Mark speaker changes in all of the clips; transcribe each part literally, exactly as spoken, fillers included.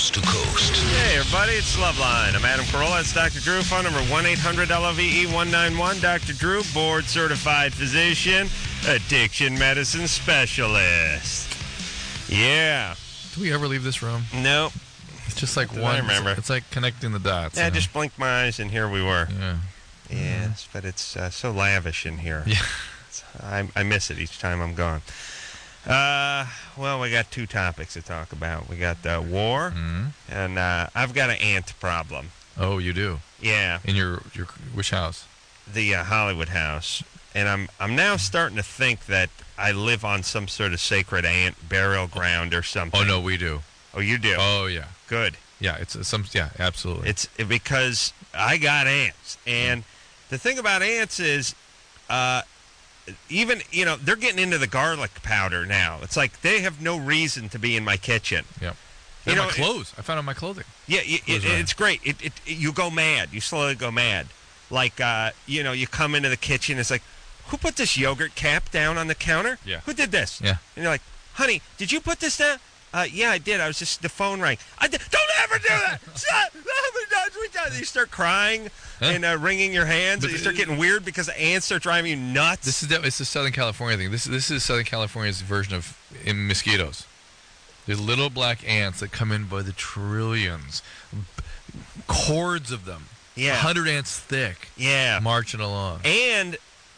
Speaker 1: coast to coast.
Speaker 2: Hey, everybody, it's Loveline. I'm Adam Carolla. It's Doctor Drew. Phone number one eight hundred L O V E one nine one. Doctor Drew, board-certified physician, addiction medicine specialist. Yeah.
Speaker 3: Do we ever leave this room?
Speaker 2: No.
Speaker 3: It's just like
Speaker 2: I
Speaker 3: one.
Speaker 2: remember.
Speaker 3: It's like connecting the dots.
Speaker 2: Yeah, I
Speaker 3: you know?
Speaker 2: just blinked my eyes, and here we were.
Speaker 3: Yeah.
Speaker 2: Yes, but it's uh, so lavish in here.
Speaker 3: Yeah.
Speaker 2: It's, I, I miss it each time I'm gone. Uh, well, we got two topics to talk about. We got the war,
Speaker 3: Mm-hmm.
Speaker 2: and uh, I've got an ant problem.
Speaker 3: Oh, you do.
Speaker 2: Yeah,
Speaker 3: In your your which house?
Speaker 2: the uh, Hollywood house, and I'm I'm now starting to think that I live on some sort of sacred ant burial ground or something.
Speaker 3: Oh no, we do.
Speaker 2: Oh, you do.
Speaker 3: Oh yeah.
Speaker 2: Good.
Speaker 3: Yeah, it's uh, some. Yeah, absolutely.
Speaker 2: It's because I got ants, and the thing about ants is, uh, even you know they're getting into the garlic powder now. It's like they have no reason to be in my kitchen.
Speaker 3: Yep.
Speaker 2: You
Speaker 3: And
Speaker 2: know,
Speaker 3: my clothes. I found on my clothing.
Speaker 2: Yeah, it, it,
Speaker 3: Those are-
Speaker 2: it's great. It, it, it you go mad. You slowly go mad. Like uh, you know, you come into the kitchen. It's like, who put this yogurt cap down on the counter?
Speaker 3: Yeah.
Speaker 2: Who did this?
Speaker 3: Yeah.
Speaker 2: And you're like, honey, did you put this down? Uh, yeah, I did. I was just the phone rang. I did. Don't ever do that. Stop. You start crying
Speaker 3: Huh?
Speaker 2: and uh, wringing your hands.
Speaker 3: But
Speaker 2: And you
Speaker 3: the-
Speaker 2: start getting weird because the ants start driving you nuts.
Speaker 3: This is the, it's a Southern California thing. This this is Southern California's version of in mosquitoes. There's little black ants that come in by the trillions, cords of them.
Speaker 2: Yeah.
Speaker 3: A hundred ants thick,
Speaker 2: yeah.
Speaker 3: marching along.
Speaker 2: And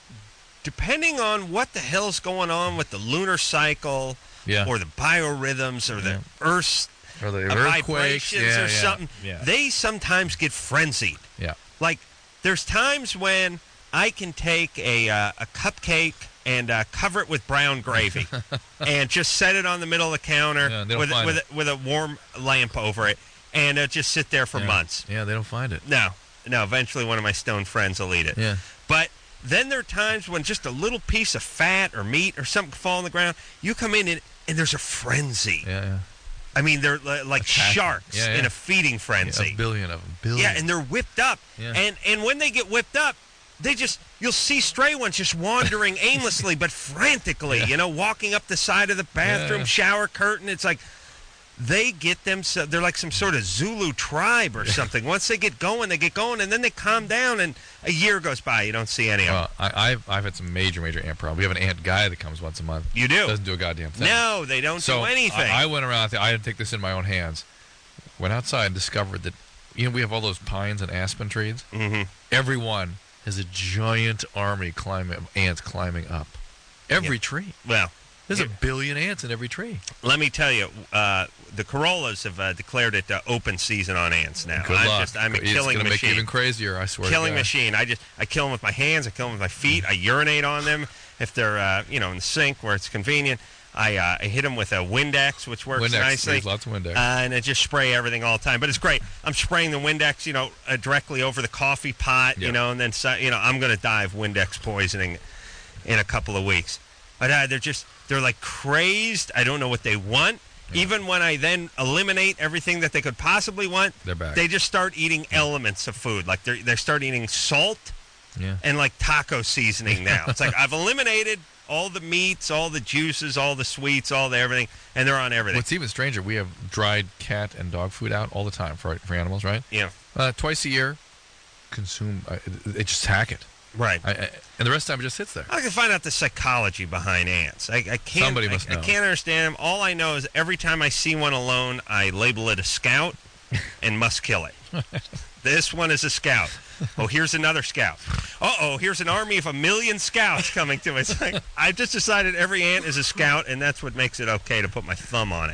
Speaker 2: depending on what the hell's going on with the lunar cycle,
Speaker 3: Yeah.
Speaker 2: or the biorhythms, or the
Speaker 3: Yeah.
Speaker 2: Earth's
Speaker 3: Or the
Speaker 2: uh,
Speaker 3: earthquakes,
Speaker 2: vibrations,
Speaker 3: yeah,
Speaker 2: or
Speaker 3: yeah,
Speaker 2: something,
Speaker 3: Yeah.
Speaker 2: they sometimes get frenzied.
Speaker 3: Yeah.
Speaker 2: Like, there's times when I can take a uh, a cupcake and uh, cover it with brown gravy and just set it on the middle of the counter
Speaker 3: Yeah, they don't
Speaker 2: with,
Speaker 3: find
Speaker 2: with,
Speaker 3: it.
Speaker 2: a, with a warm lamp over it, and uh, just sit there for
Speaker 3: yeah.
Speaker 2: months.
Speaker 3: Yeah, they don't find it.
Speaker 2: No, no, eventually one of my stone friends will eat it.
Speaker 3: Yeah.
Speaker 2: But then there are times when just a little piece of fat or meat or something fall on the ground, you come in and, and there's a frenzy.
Speaker 3: Yeah, yeah.
Speaker 2: I mean, they're li- like
Speaker 3: Attacking.
Speaker 2: sharks
Speaker 3: Yeah,
Speaker 2: in
Speaker 3: yeah.
Speaker 2: a feeding
Speaker 3: Yeah,
Speaker 2: frenzy.
Speaker 3: a billion of them. Billion.
Speaker 2: Yeah, and they're whipped up.
Speaker 3: Yeah.
Speaker 2: And and when they get whipped up, they just, you'll see stray ones just wandering aimlessly but frantically,
Speaker 3: Yeah.
Speaker 2: you know, walking up the side of the bathroom,
Speaker 3: Yeah.
Speaker 2: shower curtain. It's like they get them, so they're like some sort of Zulu tribe or something. Once they get going, they get going, and then they calm down, and a year goes by. You don't see any of them.
Speaker 3: Well, I, I've I've had some major major ant problems. We have an ant guy that comes once a month.
Speaker 2: You do?
Speaker 3: Doesn't do a goddamn thing.
Speaker 2: No, they don't
Speaker 3: So
Speaker 2: do anything.
Speaker 3: I, I went around. I had to take this in my own hands. Went outside and discovered that, you know, we have all those pines and aspen trees.
Speaker 2: Mhm.
Speaker 3: Every one has a giant army climbing of ants climbing up. Every
Speaker 2: Yeah.
Speaker 3: tree.
Speaker 2: Well,
Speaker 3: There's
Speaker 2: here-
Speaker 3: a billion ants in every tree.
Speaker 2: let me tell you, uh, the Corollas have uh, declared it uh, open season on ants now.
Speaker 3: Good
Speaker 2: I'm
Speaker 3: luck.
Speaker 2: just, I'm a
Speaker 3: it's
Speaker 2: killing
Speaker 3: gonna
Speaker 2: machine.
Speaker 3: make it even crazier. I swear.
Speaker 2: killing
Speaker 3: to God.
Speaker 2: machine. I just I kill them with my hands. I kill them with my feet. I urinate on them if they're uh, you know in the sink where it's convenient. I uh, I hit them with a Windex, which works
Speaker 3: Windex.
Speaker 2: nicely.
Speaker 3: There's lots of Windex.
Speaker 2: Uh, and I just spray everything all the time. But it's great. I'm spraying the Windex, you know, uh, directly over the coffee pot, you
Speaker 3: Yep.
Speaker 2: know, and then so- you know I'm going to die of Windex poisoning in a couple of weeks. But uh, they're just they're like crazed. I don't know what they want. Even when I then eliminate everything that they could possibly want,
Speaker 3: They're back.
Speaker 2: they just start eating elements of food. Like they they start eating salt
Speaker 3: Yeah.
Speaker 2: and like taco seasoning now. It's like I've eliminated all the meats, all the juices, all the sweets, all the everything, and they're on everything.
Speaker 3: What's even stranger, we have dried cat and dog food out all the time for for animals, right?
Speaker 2: Yeah,
Speaker 3: Uh, twice a year, consume. Uh, they just hack it,
Speaker 2: right.
Speaker 3: I, I, and the rest of the time it just sits there.
Speaker 2: I can find out the psychology behind ants. I, I can't.
Speaker 3: Somebody must
Speaker 2: I, I
Speaker 3: know.
Speaker 2: can't understand them. All I know is every time I see one alone, I label it a scout and must kill it. This one is a scout. Oh, here's another scout. Uh-oh, here's an army of a million scouts coming to me. It's like, I've just decided every ant is a scout, and that's what makes it okay to put my thumb on it.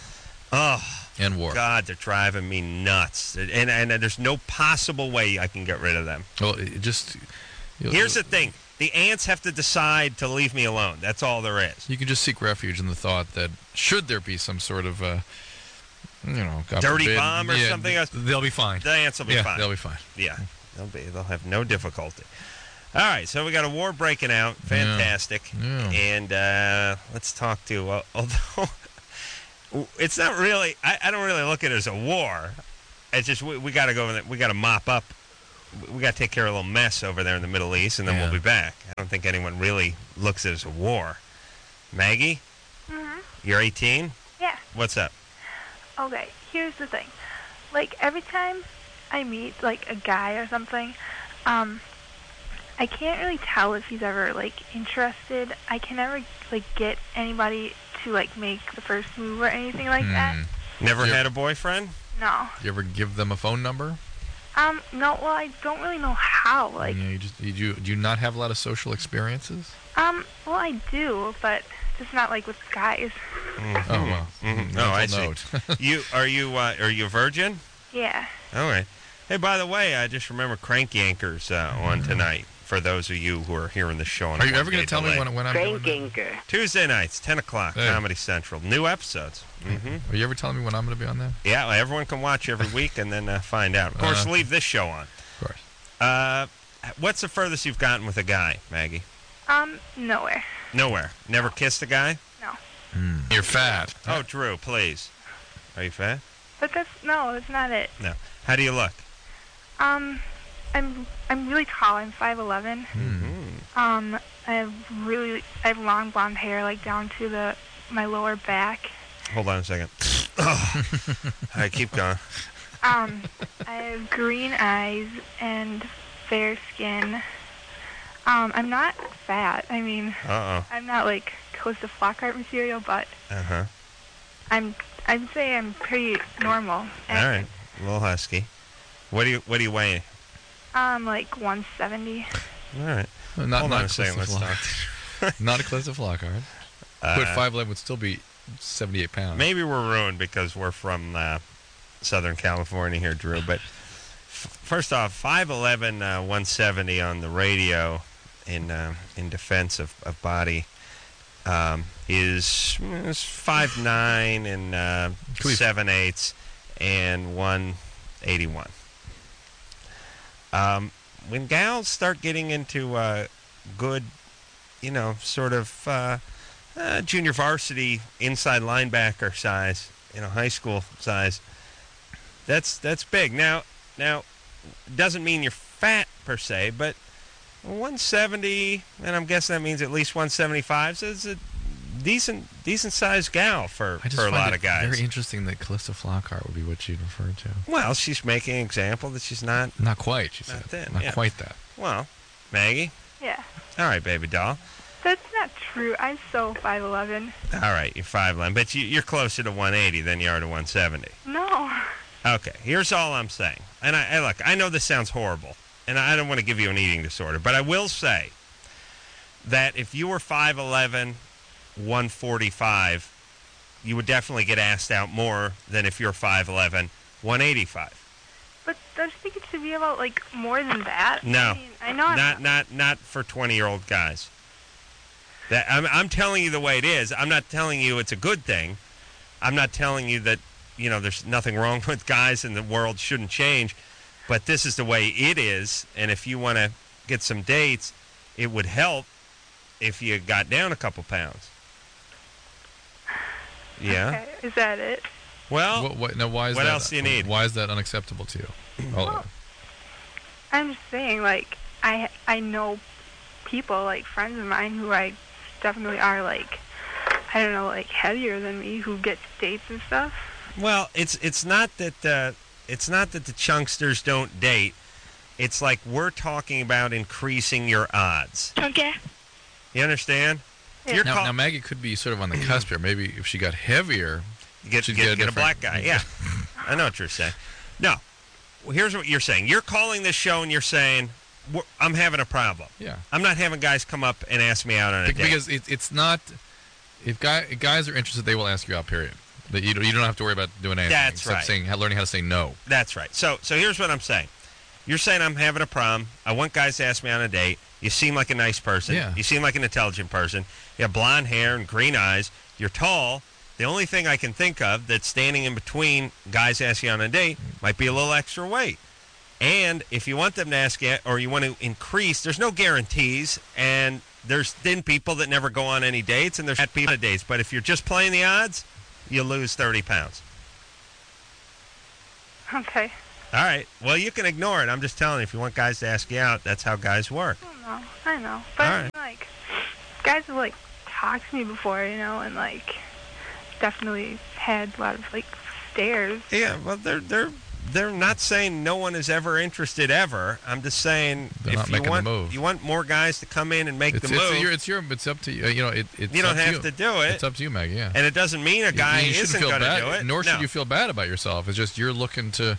Speaker 2: Oh,
Speaker 3: And war.
Speaker 2: God, they're driving me nuts. And, and, and there's no possible way I can get rid of them.
Speaker 3: Well, it just. You'll,
Speaker 2: Here's the thing. The ants have to decide to leave me alone. That's all there is.
Speaker 3: You can just seek refuge in the thought that should there be some sort of, uh, you know, God
Speaker 2: Dirty
Speaker 3: forbid,
Speaker 2: bomb or
Speaker 3: yeah,
Speaker 2: something else?
Speaker 3: They'll be fine.
Speaker 2: The ants will be
Speaker 3: yeah,
Speaker 2: fine.
Speaker 3: they'll be fine.
Speaker 2: Yeah, they'll be. They'll have no difficulty. All right, so we got a war breaking out. Fantastic.
Speaker 3: Yeah.
Speaker 2: And uh, let's talk to. Uh, although it's not really, I, I don't really look at it as a war. It's just we, we got to go. in the- We got to mop up. We got to take care of a little mess over there in the Middle East, and then
Speaker 3: Yeah.
Speaker 2: we'll be back. I don't think anyone really looks at it as a war. Maggie,
Speaker 4: Mm-hmm.
Speaker 2: you're eighteen.
Speaker 4: Yeah.
Speaker 2: What's up?
Speaker 1: Okay, here's the thing. Like, every time I meet, like, a guy or something, um, I can't really tell if he's ever, like, interested. I can never, like, get anybody to, like, make the first move or anything like that.
Speaker 3: Hmm.
Speaker 2: Never
Speaker 3: You-
Speaker 2: had a boyfriend?
Speaker 1: No.
Speaker 3: You ever give them a phone number?
Speaker 1: Um, no, well, I don't really know how. Like,
Speaker 3: you know, you just you do, do you not have a lot of social experiences?
Speaker 1: um, well, I do, but just not, like, with guys.
Speaker 2: Mm-hmm.
Speaker 3: Oh well.
Speaker 2: Mhm. Oh, I see.
Speaker 3: Mental note.
Speaker 2: You are you uh, are you a virgin?
Speaker 1: Yeah.
Speaker 2: All right. Hey, by the way, I just remember Crank Yankers uh, on tonight. For those of you who are hearing the show, on
Speaker 3: Are
Speaker 2: a
Speaker 3: you ever
Speaker 2: going to
Speaker 3: tell me when, when I'm doing
Speaker 4: Frank
Speaker 3: that?
Speaker 4: Anchor.
Speaker 2: Tuesday nights, ten o'clock,
Speaker 3: Hey.
Speaker 2: Comedy Central, new episodes. hmm
Speaker 3: Are you ever telling me when I'm going to be on that?
Speaker 2: Yeah, well, everyone can watch every week and then uh, find out. Of course,
Speaker 3: Uh,
Speaker 2: leave this show on.
Speaker 3: Of course.
Speaker 2: Uh, what's the furthest you've gotten with a guy, Maggie?
Speaker 1: Um, nowhere.
Speaker 2: Nowhere. Never kissed a guy?
Speaker 1: No.
Speaker 3: Mm. You're fat.
Speaker 2: Oh, Drew, please. Are you fat?
Speaker 1: But that's, no, that's not it.
Speaker 2: No. How do you look?
Speaker 1: Um, I'm, I'm really tall. I'm five eleven.
Speaker 3: Mm.
Speaker 1: Um, I have really, I have long blonde hair, like, down to the, my lower back.
Speaker 2: Hold on a second. Oh. All right, keep going.
Speaker 1: Um, I have green eyes and fair skin. Um, I'm not fat. I mean,
Speaker 2: Uh-oh.
Speaker 1: I'm not, like, close to Flockhart material, but
Speaker 2: Uh-huh.
Speaker 1: I'm, I'd say I'm pretty normal.
Speaker 2: All right. A little husky. What do you What do you weigh?
Speaker 1: Um, like one seventy.
Speaker 2: All right.
Speaker 3: Well, not
Speaker 2: Hold
Speaker 3: not
Speaker 2: on a second.
Speaker 3: close
Speaker 2: Let's
Speaker 3: to
Speaker 2: talk.
Speaker 3: Flock- Not a close to Flockhart.
Speaker 2: Uh,
Speaker 3: But five eleven would still be seventy-eight pounds.
Speaker 2: Maybe we're ruined because we're from uh, Southern California here, Drew. But f- first off, five eleven, uh, one seventy on the radio in uh, in defense of, of body um, is, is five nine and uh,
Speaker 3: Could be-
Speaker 2: seven eighths and one eighty-one. Um, when gals start getting into uh, good, you know, sort of uh, uh, junior varsity inside linebacker size, you know, high school size, that's that's big. Now, now, doesn't mean you're fat per se, but one seventy, and I'm guessing that means at least one seventy-five. So it's a decent, decent sized gal for,
Speaker 3: I just
Speaker 2: for a
Speaker 3: find
Speaker 2: lot
Speaker 3: it
Speaker 2: of guys.
Speaker 3: very interesting that Callista Flockhart would be what you'd refer to.
Speaker 2: Well, she's making an example that she's not.
Speaker 3: Not quite, she
Speaker 2: Not
Speaker 3: said.
Speaker 2: thin,
Speaker 3: Not
Speaker 2: yeah.
Speaker 3: quite that.
Speaker 2: Well, Maggie.
Speaker 1: Yeah.
Speaker 2: All right, baby doll.
Speaker 1: That's not true. I'm so five eleven.
Speaker 2: All right, you're five line, but you, you're closer to one eighty than you are to one seventy.
Speaker 1: No.
Speaker 2: Okay, here's all I'm saying. And I, I look, I know this sounds horrible, and I don't want to give you an eating disorder, but I will say that if you were five eleven, one forty-five, you would definitely get asked out more than if you're five eleven, one eighty-five.
Speaker 1: But don't you think it should be about, like, more than that?
Speaker 2: No.
Speaker 1: I mean, I know I'm
Speaker 2: Not not not for twenty-year-old guys. That I'm I'm telling you the way it is. I'm not telling you it's a good thing. I'm not telling you that, you know, there's nothing wrong with guys and the world shouldn't change, but this is the way it is, and if you want to get some dates, it would help if you got down a couple pounds. Yeah.
Speaker 1: Okay. Is that it?
Speaker 2: Well,
Speaker 3: What, what, now, why is
Speaker 2: what
Speaker 3: that,
Speaker 2: else do you need?
Speaker 3: Why is that unacceptable to you? Oh,
Speaker 1: I'm just saying, like, I I know people, like, friends of mine who I definitely are, like, I don't know, like, heavier than me, who get dates and stuff.
Speaker 2: well, it's it's not that uh, it's not that the chunksters don't date. It's like we're talking about increasing your odds.
Speaker 1: Okay.
Speaker 2: You understand?
Speaker 1: Yeah.
Speaker 2: You're
Speaker 3: now,
Speaker 2: call-
Speaker 3: now, Maggie could be sort of on the cusp here. Maybe if she got heavier,
Speaker 2: You get,
Speaker 3: She'd
Speaker 2: get,
Speaker 3: get a
Speaker 2: get a
Speaker 3: different-
Speaker 2: black guy. Yeah. I know what you're saying. No. Well, here's what you're saying. You're calling this show and you're saying, "We're- I'm having a problem.
Speaker 3: yeah.
Speaker 2: I'm not having guys come up and ask me out on a
Speaker 3: Be-
Speaker 2: date.
Speaker 3: Because it, it's not. If guy, guys are interested, they will ask you out. Period. That you don't, you don't have to worry about doing anything.
Speaker 2: That's
Speaker 3: except
Speaker 2: right.
Speaker 3: Saying, learning how to say no.
Speaker 2: That's right. So so here's what I'm saying. You're saying I'm having a problem. I want guys to ask me on a date. You seem like a nice person.
Speaker 3: Yeah.
Speaker 2: You seem like an intelligent person. You have blonde hair and green eyes. You're tall. The only thing I can think of that's standing in between guys asking you on a date might be a little extra weight. And if you want them to ask you, or you want to increase, there's no guarantees. And there's thin people that never go on any dates, and there's fat people on dates. But if you're just playing the odds, you lose thirty pounds.
Speaker 1: Okay.
Speaker 2: All right. Well, you can ignore it. I'm just telling you, if you want guys to ask you out, that's how guys work.
Speaker 1: I don't know. I know. But,
Speaker 2: All
Speaker 1: I
Speaker 2: right.
Speaker 1: mean, like, guys have, like, talked to me before, you know, and, like, definitely had a lot of, like, stares.
Speaker 2: Yeah, well, they're they're they're not saying no one is ever interested ever. I'm just saying
Speaker 3: They're
Speaker 2: if
Speaker 3: not
Speaker 2: you
Speaker 3: making the
Speaker 2: want
Speaker 3: move.
Speaker 2: you want more guys to come in and make
Speaker 3: It's,
Speaker 2: the
Speaker 3: it's,
Speaker 2: move,
Speaker 3: your, it's your, it's up to you. Uh, you know, it, it's
Speaker 2: you don't
Speaker 3: up
Speaker 2: have
Speaker 3: to,
Speaker 2: to
Speaker 3: you.
Speaker 2: do it.
Speaker 3: It's up to you, Maggie. Yeah.
Speaker 2: And it doesn't mean a guy
Speaker 3: you, you shouldn't
Speaker 2: isn't
Speaker 3: feel
Speaker 2: going to
Speaker 3: bad,
Speaker 2: do it.
Speaker 3: Nor should
Speaker 2: No.
Speaker 3: you feel bad about yourself. It's just you're looking to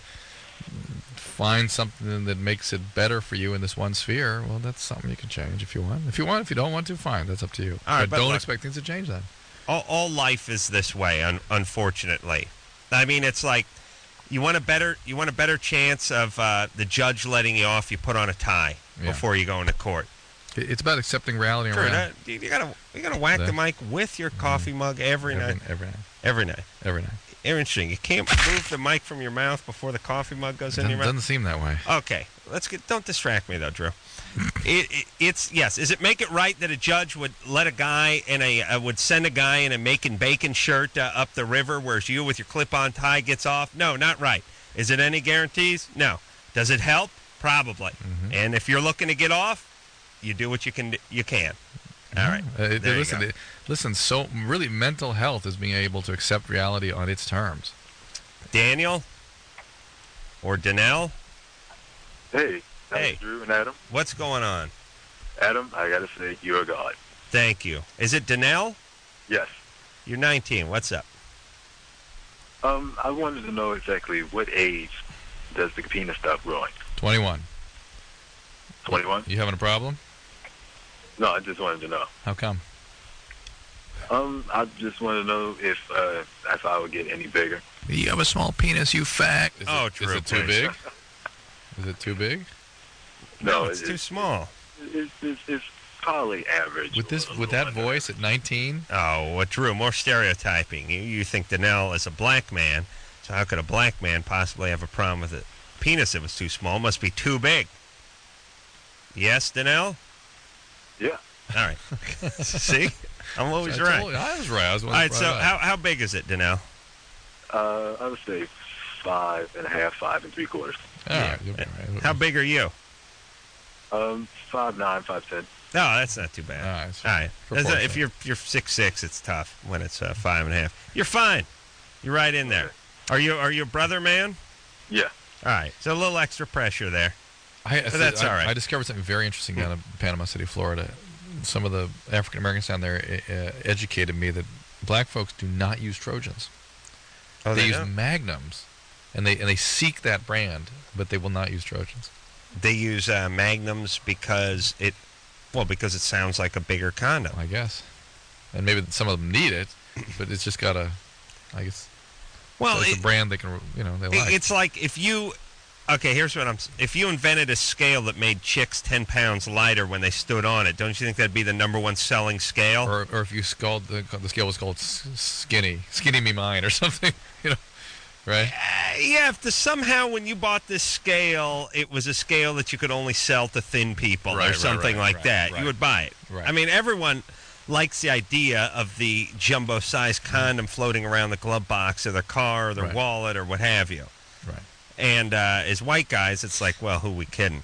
Speaker 3: find something that makes it better for you in this one sphere. Well, that's something you can change if you want. If you want, if you don't want to, fine. That's up to you.
Speaker 2: All right,
Speaker 3: but,
Speaker 2: but
Speaker 3: don't
Speaker 2: look-
Speaker 3: expect things to change that.
Speaker 2: All, all life is this way, un- unfortunately. I mean, it's like you want a better you want a better chance of uh, the judge letting you off. You put on a tie
Speaker 3: Yeah.
Speaker 2: before you go into court.
Speaker 3: It- It's about accepting reality
Speaker 2: Sure,
Speaker 3: around
Speaker 2: that, you, you gotta you gotta whack
Speaker 3: That-
Speaker 2: the mic with your coffee mug every,
Speaker 3: every,
Speaker 2: night.
Speaker 3: every night.
Speaker 2: Every night.
Speaker 3: Every night.
Speaker 2: Interesting. You can't move the mic from your mouth before the coffee mug goes in
Speaker 3: Doesn't,
Speaker 2: your mouth.
Speaker 3: doesn't seem that way.
Speaker 2: Okay, let's get. Don't distract me though, Drew. it, it, it's yes. Is it make it right that a judge would let a guy in a uh, would send a guy in a making bacon shirt uh, up the river, whereas you with your clip-on tie gets off? No, not right. Is it any guarantees? No. Does it help? Probably.
Speaker 3: Mm-hmm.
Speaker 2: And if you're looking to get off, you do what you can. You can. All right.
Speaker 3: Uh, it-
Speaker 2: There you
Speaker 3: listen,
Speaker 2: go.
Speaker 3: it- listen. So really, mental health is being able to accept reality on its terms.
Speaker 2: Daniel or Danelle,
Speaker 4: Hey, that
Speaker 2: Hey.
Speaker 4: was Drew and Adam.
Speaker 2: what's going on?
Speaker 4: Adam, I gotta say, you're a god.
Speaker 2: Thank you. Is it Danelle?
Speaker 4: Yes.
Speaker 2: You're nineteen. What's up?
Speaker 4: Um, I wanted to know exactly what age does the penis stop growing?
Speaker 3: Twenty-one.
Speaker 4: twenty-one?
Speaker 3: You having a problem?
Speaker 4: No, I just wanted to know.
Speaker 3: How come?
Speaker 4: Um, I just want to know if uh, if I would get any bigger.
Speaker 3: You have a small penis, you fat. Is
Speaker 2: Oh,
Speaker 3: it,
Speaker 2: Drew,
Speaker 3: Is it too
Speaker 2: please.
Speaker 3: big? Is it too big?
Speaker 2: No,
Speaker 4: No,
Speaker 2: it's
Speaker 4: it-
Speaker 2: too small.
Speaker 4: It's, it's, it's probably average.
Speaker 3: With this,
Speaker 4: or a
Speaker 3: with
Speaker 4: little
Speaker 3: that
Speaker 4: under.
Speaker 3: voice at nineteen?
Speaker 2: Oh, what, Drew? More stereotyping. You, you think Danelle is a black man, so how could a black man possibly have a problem with it? Penis if it's too small must be too big. Yes, Danelle?
Speaker 4: Yeah.
Speaker 2: All right. See? I'm always
Speaker 3: I
Speaker 2: right.
Speaker 3: told you, I was right. I was
Speaker 2: All right, so how, how big is it, Danelle?
Speaker 4: Uh, I would say five and a half, five and three quarters.
Speaker 3: All right, you'll be all right.
Speaker 2: How big are you?
Speaker 4: Um, five nine, five ten.
Speaker 2: No, that's not too bad.
Speaker 3: All right, so
Speaker 2: All right. That's not- if
Speaker 3: proportionate.
Speaker 2: you're you're six six, it's tough when it's uh, five and a half. You're fine. You're right in there. Are you are you a brother man?
Speaker 4: Yeah.
Speaker 2: All right. So a little extra pressure there.
Speaker 3: I, I,
Speaker 2: But that's
Speaker 3: I,
Speaker 2: all right.
Speaker 3: I discovered something very interesting down in Panama City, Florida. Some of the African Americans down there uh, educated me that black folks do not use Trojans.
Speaker 2: Oh,
Speaker 3: they,
Speaker 2: they
Speaker 3: use
Speaker 2: don't?
Speaker 3: Magnums, and they and they seek that brand, but they will not use Trojans.
Speaker 2: They use uh, Magnums because it, well, because it sounds like a bigger condom.
Speaker 3: I guess, and maybe some of them need it, but it's just got a, I guess,
Speaker 2: Well,
Speaker 3: it's
Speaker 2: it-
Speaker 3: a brand they can, you know, they
Speaker 2: it-
Speaker 3: like.
Speaker 2: it's like if you, okay, here's what I'm. s- If you invented a scale that made chicks ten pounds lighter when they stood on it, don't you think that'd be the number one selling scale?
Speaker 3: or, or if you called the, the scale was called s- skinny, skinny me mine or something, you know, right?
Speaker 2: Uh, yeah, if the, somehow when you bought this scale, it was a scale that you could only sell to thin people
Speaker 3: Right,
Speaker 2: or
Speaker 3: right,
Speaker 2: something
Speaker 3: right,
Speaker 2: like
Speaker 3: right,
Speaker 2: that,
Speaker 3: right.
Speaker 2: you would buy it.
Speaker 3: Right.
Speaker 2: I mean, everyone likes the idea of the jumbo-sized condom floating around the glove box of their car or their
Speaker 3: Right.
Speaker 2: wallet or what have you.
Speaker 3: Right.
Speaker 2: And uh, as white guys, it's like, well, who we kidding?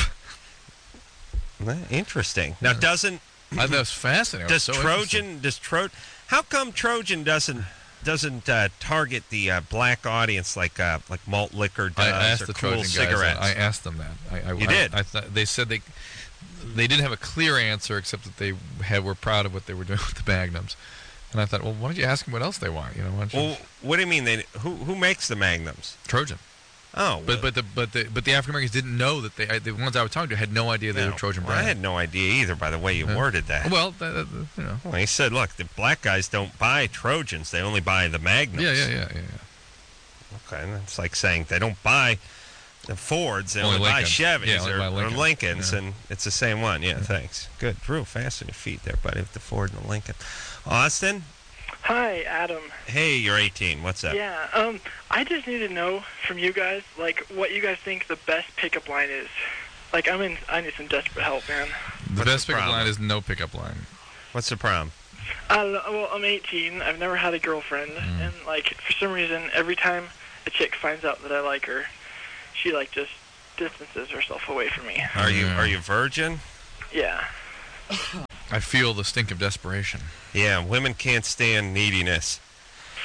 Speaker 2: Well, Interesting. Now, doesn't
Speaker 3: I, that was fascinating. It was
Speaker 2: does
Speaker 3: so interesting.
Speaker 2: Trojan does Tro? How come Trojan doesn't doesn't uh, target the uh, black audience like uh, like malt liquor does
Speaker 3: I asked
Speaker 2: or
Speaker 3: the
Speaker 2: cool
Speaker 3: Trojan
Speaker 2: cigarettes?
Speaker 3: guys. that. I asked them that. I, I,
Speaker 2: You
Speaker 3: I,
Speaker 2: did?
Speaker 3: I th- they said they they didn't have a clear answer except that they had were proud of what they were doing with the Magnums. And I thought, well, why don't you ask them what else they want? You know, why don't you
Speaker 2: Well, what do you mean? They who who makes the Magnums?
Speaker 3: Trojan?
Speaker 2: Oh,
Speaker 3: But but the but the but the African Americans didn't know that they the ones I was talking to had no idea they
Speaker 2: no.
Speaker 3: were Trojan
Speaker 2: Well, I
Speaker 3: brand.
Speaker 2: had no idea either by the way you
Speaker 3: Yeah.
Speaker 2: worded that.
Speaker 3: Well, that, that, you know.
Speaker 2: Well, he said, look, the black guys don't buy Trojans; they only buy the Magnums.
Speaker 3: Yeah, yeah, yeah, yeah. yeah.
Speaker 2: Okay, and it's like saying they don't buy the Fords; they
Speaker 3: Only
Speaker 2: only, buy
Speaker 3: Lincolns.
Speaker 2: Chevys
Speaker 3: Yeah, only
Speaker 2: or,
Speaker 3: buy
Speaker 2: or
Speaker 3: Lincolns.
Speaker 2: Lincolns,
Speaker 3: Yeah.
Speaker 2: and it's the same one. Yeah, thanks. Good, real fast on your feet there, buddy, with the Ford and the Lincoln. Austin,
Speaker 5: Hi, Adam.
Speaker 2: hey, you're eighteen. What's up?
Speaker 5: Yeah, um, I just need to know from you guys, like, what you guys think the best pickup line is. Like, I'm in, I need some desperate help, man.
Speaker 3: The
Speaker 2: What's
Speaker 3: best
Speaker 2: the
Speaker 3: pickup
Speaker 2: problem?
Speaker 3: line is no pickup line.
Speaker 2: What's the problem?
Speaker 5: I don't know, well, I'm eighteen, I've never had a girlfriend,
Speaker 3: Mm.
Speaker 5: and, like, for some reason, every time a chick finds out that I like her, she, like, just distances herself away from me.
Speaker 2: Are you
Speaker 3: Yeah.
Speaker 2: are you virgin?
Speaker 5: Yeah.
Speaker 3: I feel the stink of desperation.
Speaker 2: Yeah, women can't stand neediness.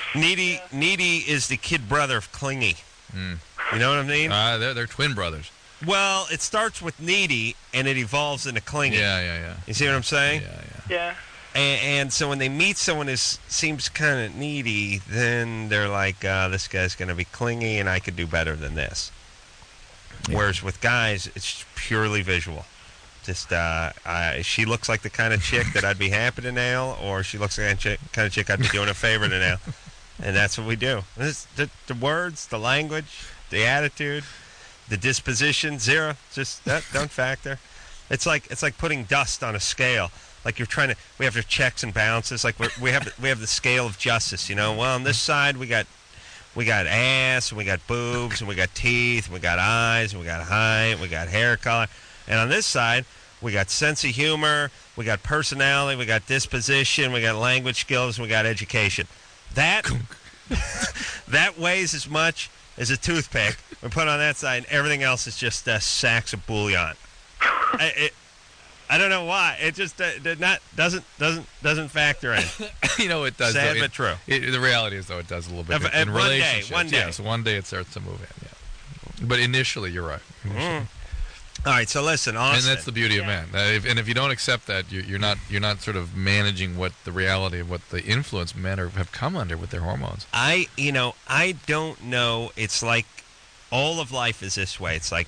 Speaker 2: Needy, needy is the kid brother of clingy.
Speaker 3: Mm.
Speaker 2: You know what I mean?
Speaker 3: Uh, they're, they're twin brothers.
Speaker 2: Well, it starts with needy and it evolves into clingy.
Speaker 3: Yeah, yeah, yeah.
Speaker 2: You see what I'm saying?
Speaker 3: Yeah, yeah.
Speaker 5: Yeah.
Speaker 2: And, and so when they meet someone who seems kind of needy, then they're like, uh, this guy's going to be clingy and I could do better than this.
Speaker 3: Yeah.
Speaker 2: Whereas with guys, it's purely visual. Just, uh, uh, she looks like the kind of chick that I'd be happy to nail, or she looks like the kind of chick I'd be doing a favor to nail. And that's what we do. This, the, the words, the language, the attitude, the disposition, zero. Just that don't factor. It's like it's like putting dust on a scale. Like you're trying to. We have your checks and balances. Like we're, we have we have the scale of justice. You know. Well, on this side we got we got ass, and we got boobs, and we got teeth, and we got eyes, and we got height, we got hair color. And on this side we got sense of humor, we got personality, we got disposition, we got language skills, and we got education. That that weighs as much as a toothpick. We put on that side, and everything else is just uh, sacks of bouillon. I, it, I don't know why. It just uh, did not doesn't doesn't doesn't factor in.
Speaker 3: You know, it does.
Speaker 2: Sad
Speaker 3: though.
Speaker 2: but
Speaker 3: It-
Speaker 2: true.
Speaker 3: It, the reality is, though, it does a little bit
Speaker 2: If-
Speaker 3: in,
Speaker 2: if
Speaker 3: in
Speaker 2: one day,
Speaker 3: relationships.
Speaker 2: one day.
Speaker 3: Yeah, so one day it starts to move in. Yeah, but initially, you're right. Initially.
Speaker 2: Mm. All right, so listen, Austin.
Speaker 3: And that's the beauty of
Speaker 5: Yeah.
Speaker 3: man. Uh, if, and if you don't accept that, you're, you're not you're not sort of managing what the reality of what the influence men are, have come under with their hormones.
Speaker 2: I, you know, I don't know. It's like all of life is this way. It's like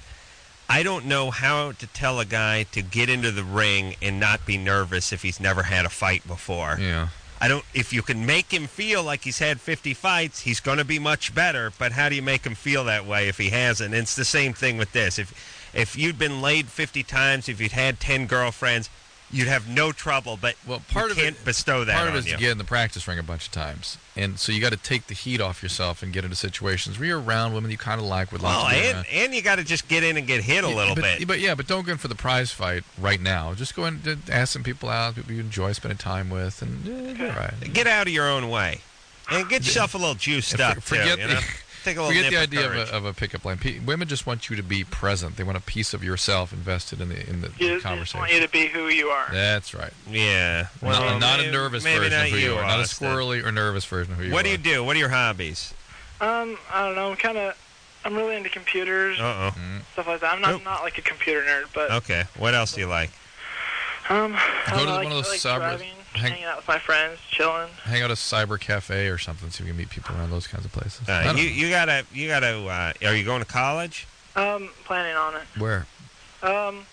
Speaker 2: I don't know how to tell a guy to get into the ring and not be nervous if he's never had a fight before.
Speaker 3: Yeah.
Speaker 2: I don't. If you can make him feel like he's had fifty fights, he's going to be much better. But how do you make him feel that way if he hasn't? And it's the same thing with this. If if you'd been laid fifty times, if you'd had ten girlfriends, you'd have no trouble. But
Speaker 3: Well, part
Speaker 2: you
Speaker 3: of
Speaker 2: can't
Speaker 3: it,
Speaker 2: bestow that
Speaker 3: part
Speaker 2: on
Speaker 3: of it is
Speaker 2: you.
Speaker 3: to get in the practice ring a bunch of times, and so you got to take the heat off yourself and get into situations where you're around women you kind of like with lots
Speaker 2: Well,
Speaker 3: of women
Speaker 2: and,
Speaker 3: around.
Speaker 2: and you got to just get in and get hit a
Speaker 3: Yeah,
Speaker 2: little
Speaker 3: but,
Speaker 2: bit.
Speaker 3: But yeah, but don't go in for the prize fight right now. Just go in and ask some people out, people you enjoy spending time with, and eh, you're all right.
Speaker 2: Get out of your own way, and get yourself a little juiced
Speaker 3: And
Speaker 2: up
Speaker 3: for- forget
Speaker 2: too. You
Speaker 3: the-
Speaker 2: know? Take a little
Speaker 3: Forget the
Speaker 2: nip
Speaker 3: idea of
Speaker 2: courage.
Speaker 3: a, of a pickup line. Pe- women just want you to be present. They want a piece of yourself invested in the in the,
Speaker 5: You
Speaker 3: the
Speaker 5: just
Speaker 3: conversation.
Speaker 5: want you to be who you are.
Speaker 3: That's right.
Speaker 2: Yeah.
Speaker 3: not,
Speaker 2: Well,
Speaker 3: not
Speaker 2: maybe-
Speaker 3: a nervous
Speaker 2: maybe
Speaker 3: version
Speaker 2: not
Speaker 3: of who you, are. Not a
Speaker 2: Austin.
Speaker 3: squirrely or nervous version of who you
Speaker 2: What
Speaker 3: are.
Speaker 2: do you do? What are your hobbies?
Speaker 5: Um, I don't know. I'm kind of, I'm really into computers,
Speaker 2: Uh
Speaker 5: stuff like that. I'm not
Speaker 2: Nope.
Speaker 5: not like a computer nerd, but
Speaker 2: oh. Okay. What else do you like?
Speaker 5: um, I
Speaker 3: Go
Speaker 5: don't
Speaker 3: to
Speaker 5: know,
Speaker 3: one
Speaker 5: like,
Speaker 3: of those
Speaker 5: I like
Speaker 3: cyber-
Speaker 5: driving,
Speaker 3: hang-
Speaker 5: hanging out with my friends, chilling.
Speaker 3: Hang out at a cyber cafe or something so you can meet people around those kinds of places. I
Speaker 2: Uh,
Speaker 3: don't
Speaker 2: you
Speaker 3: know.
Speaker 2: you gotta you gotta. Uh, are you going to college?
Speaker 5: Um, planning on it.
Speaker 3: Where?
Speaker 5: Um,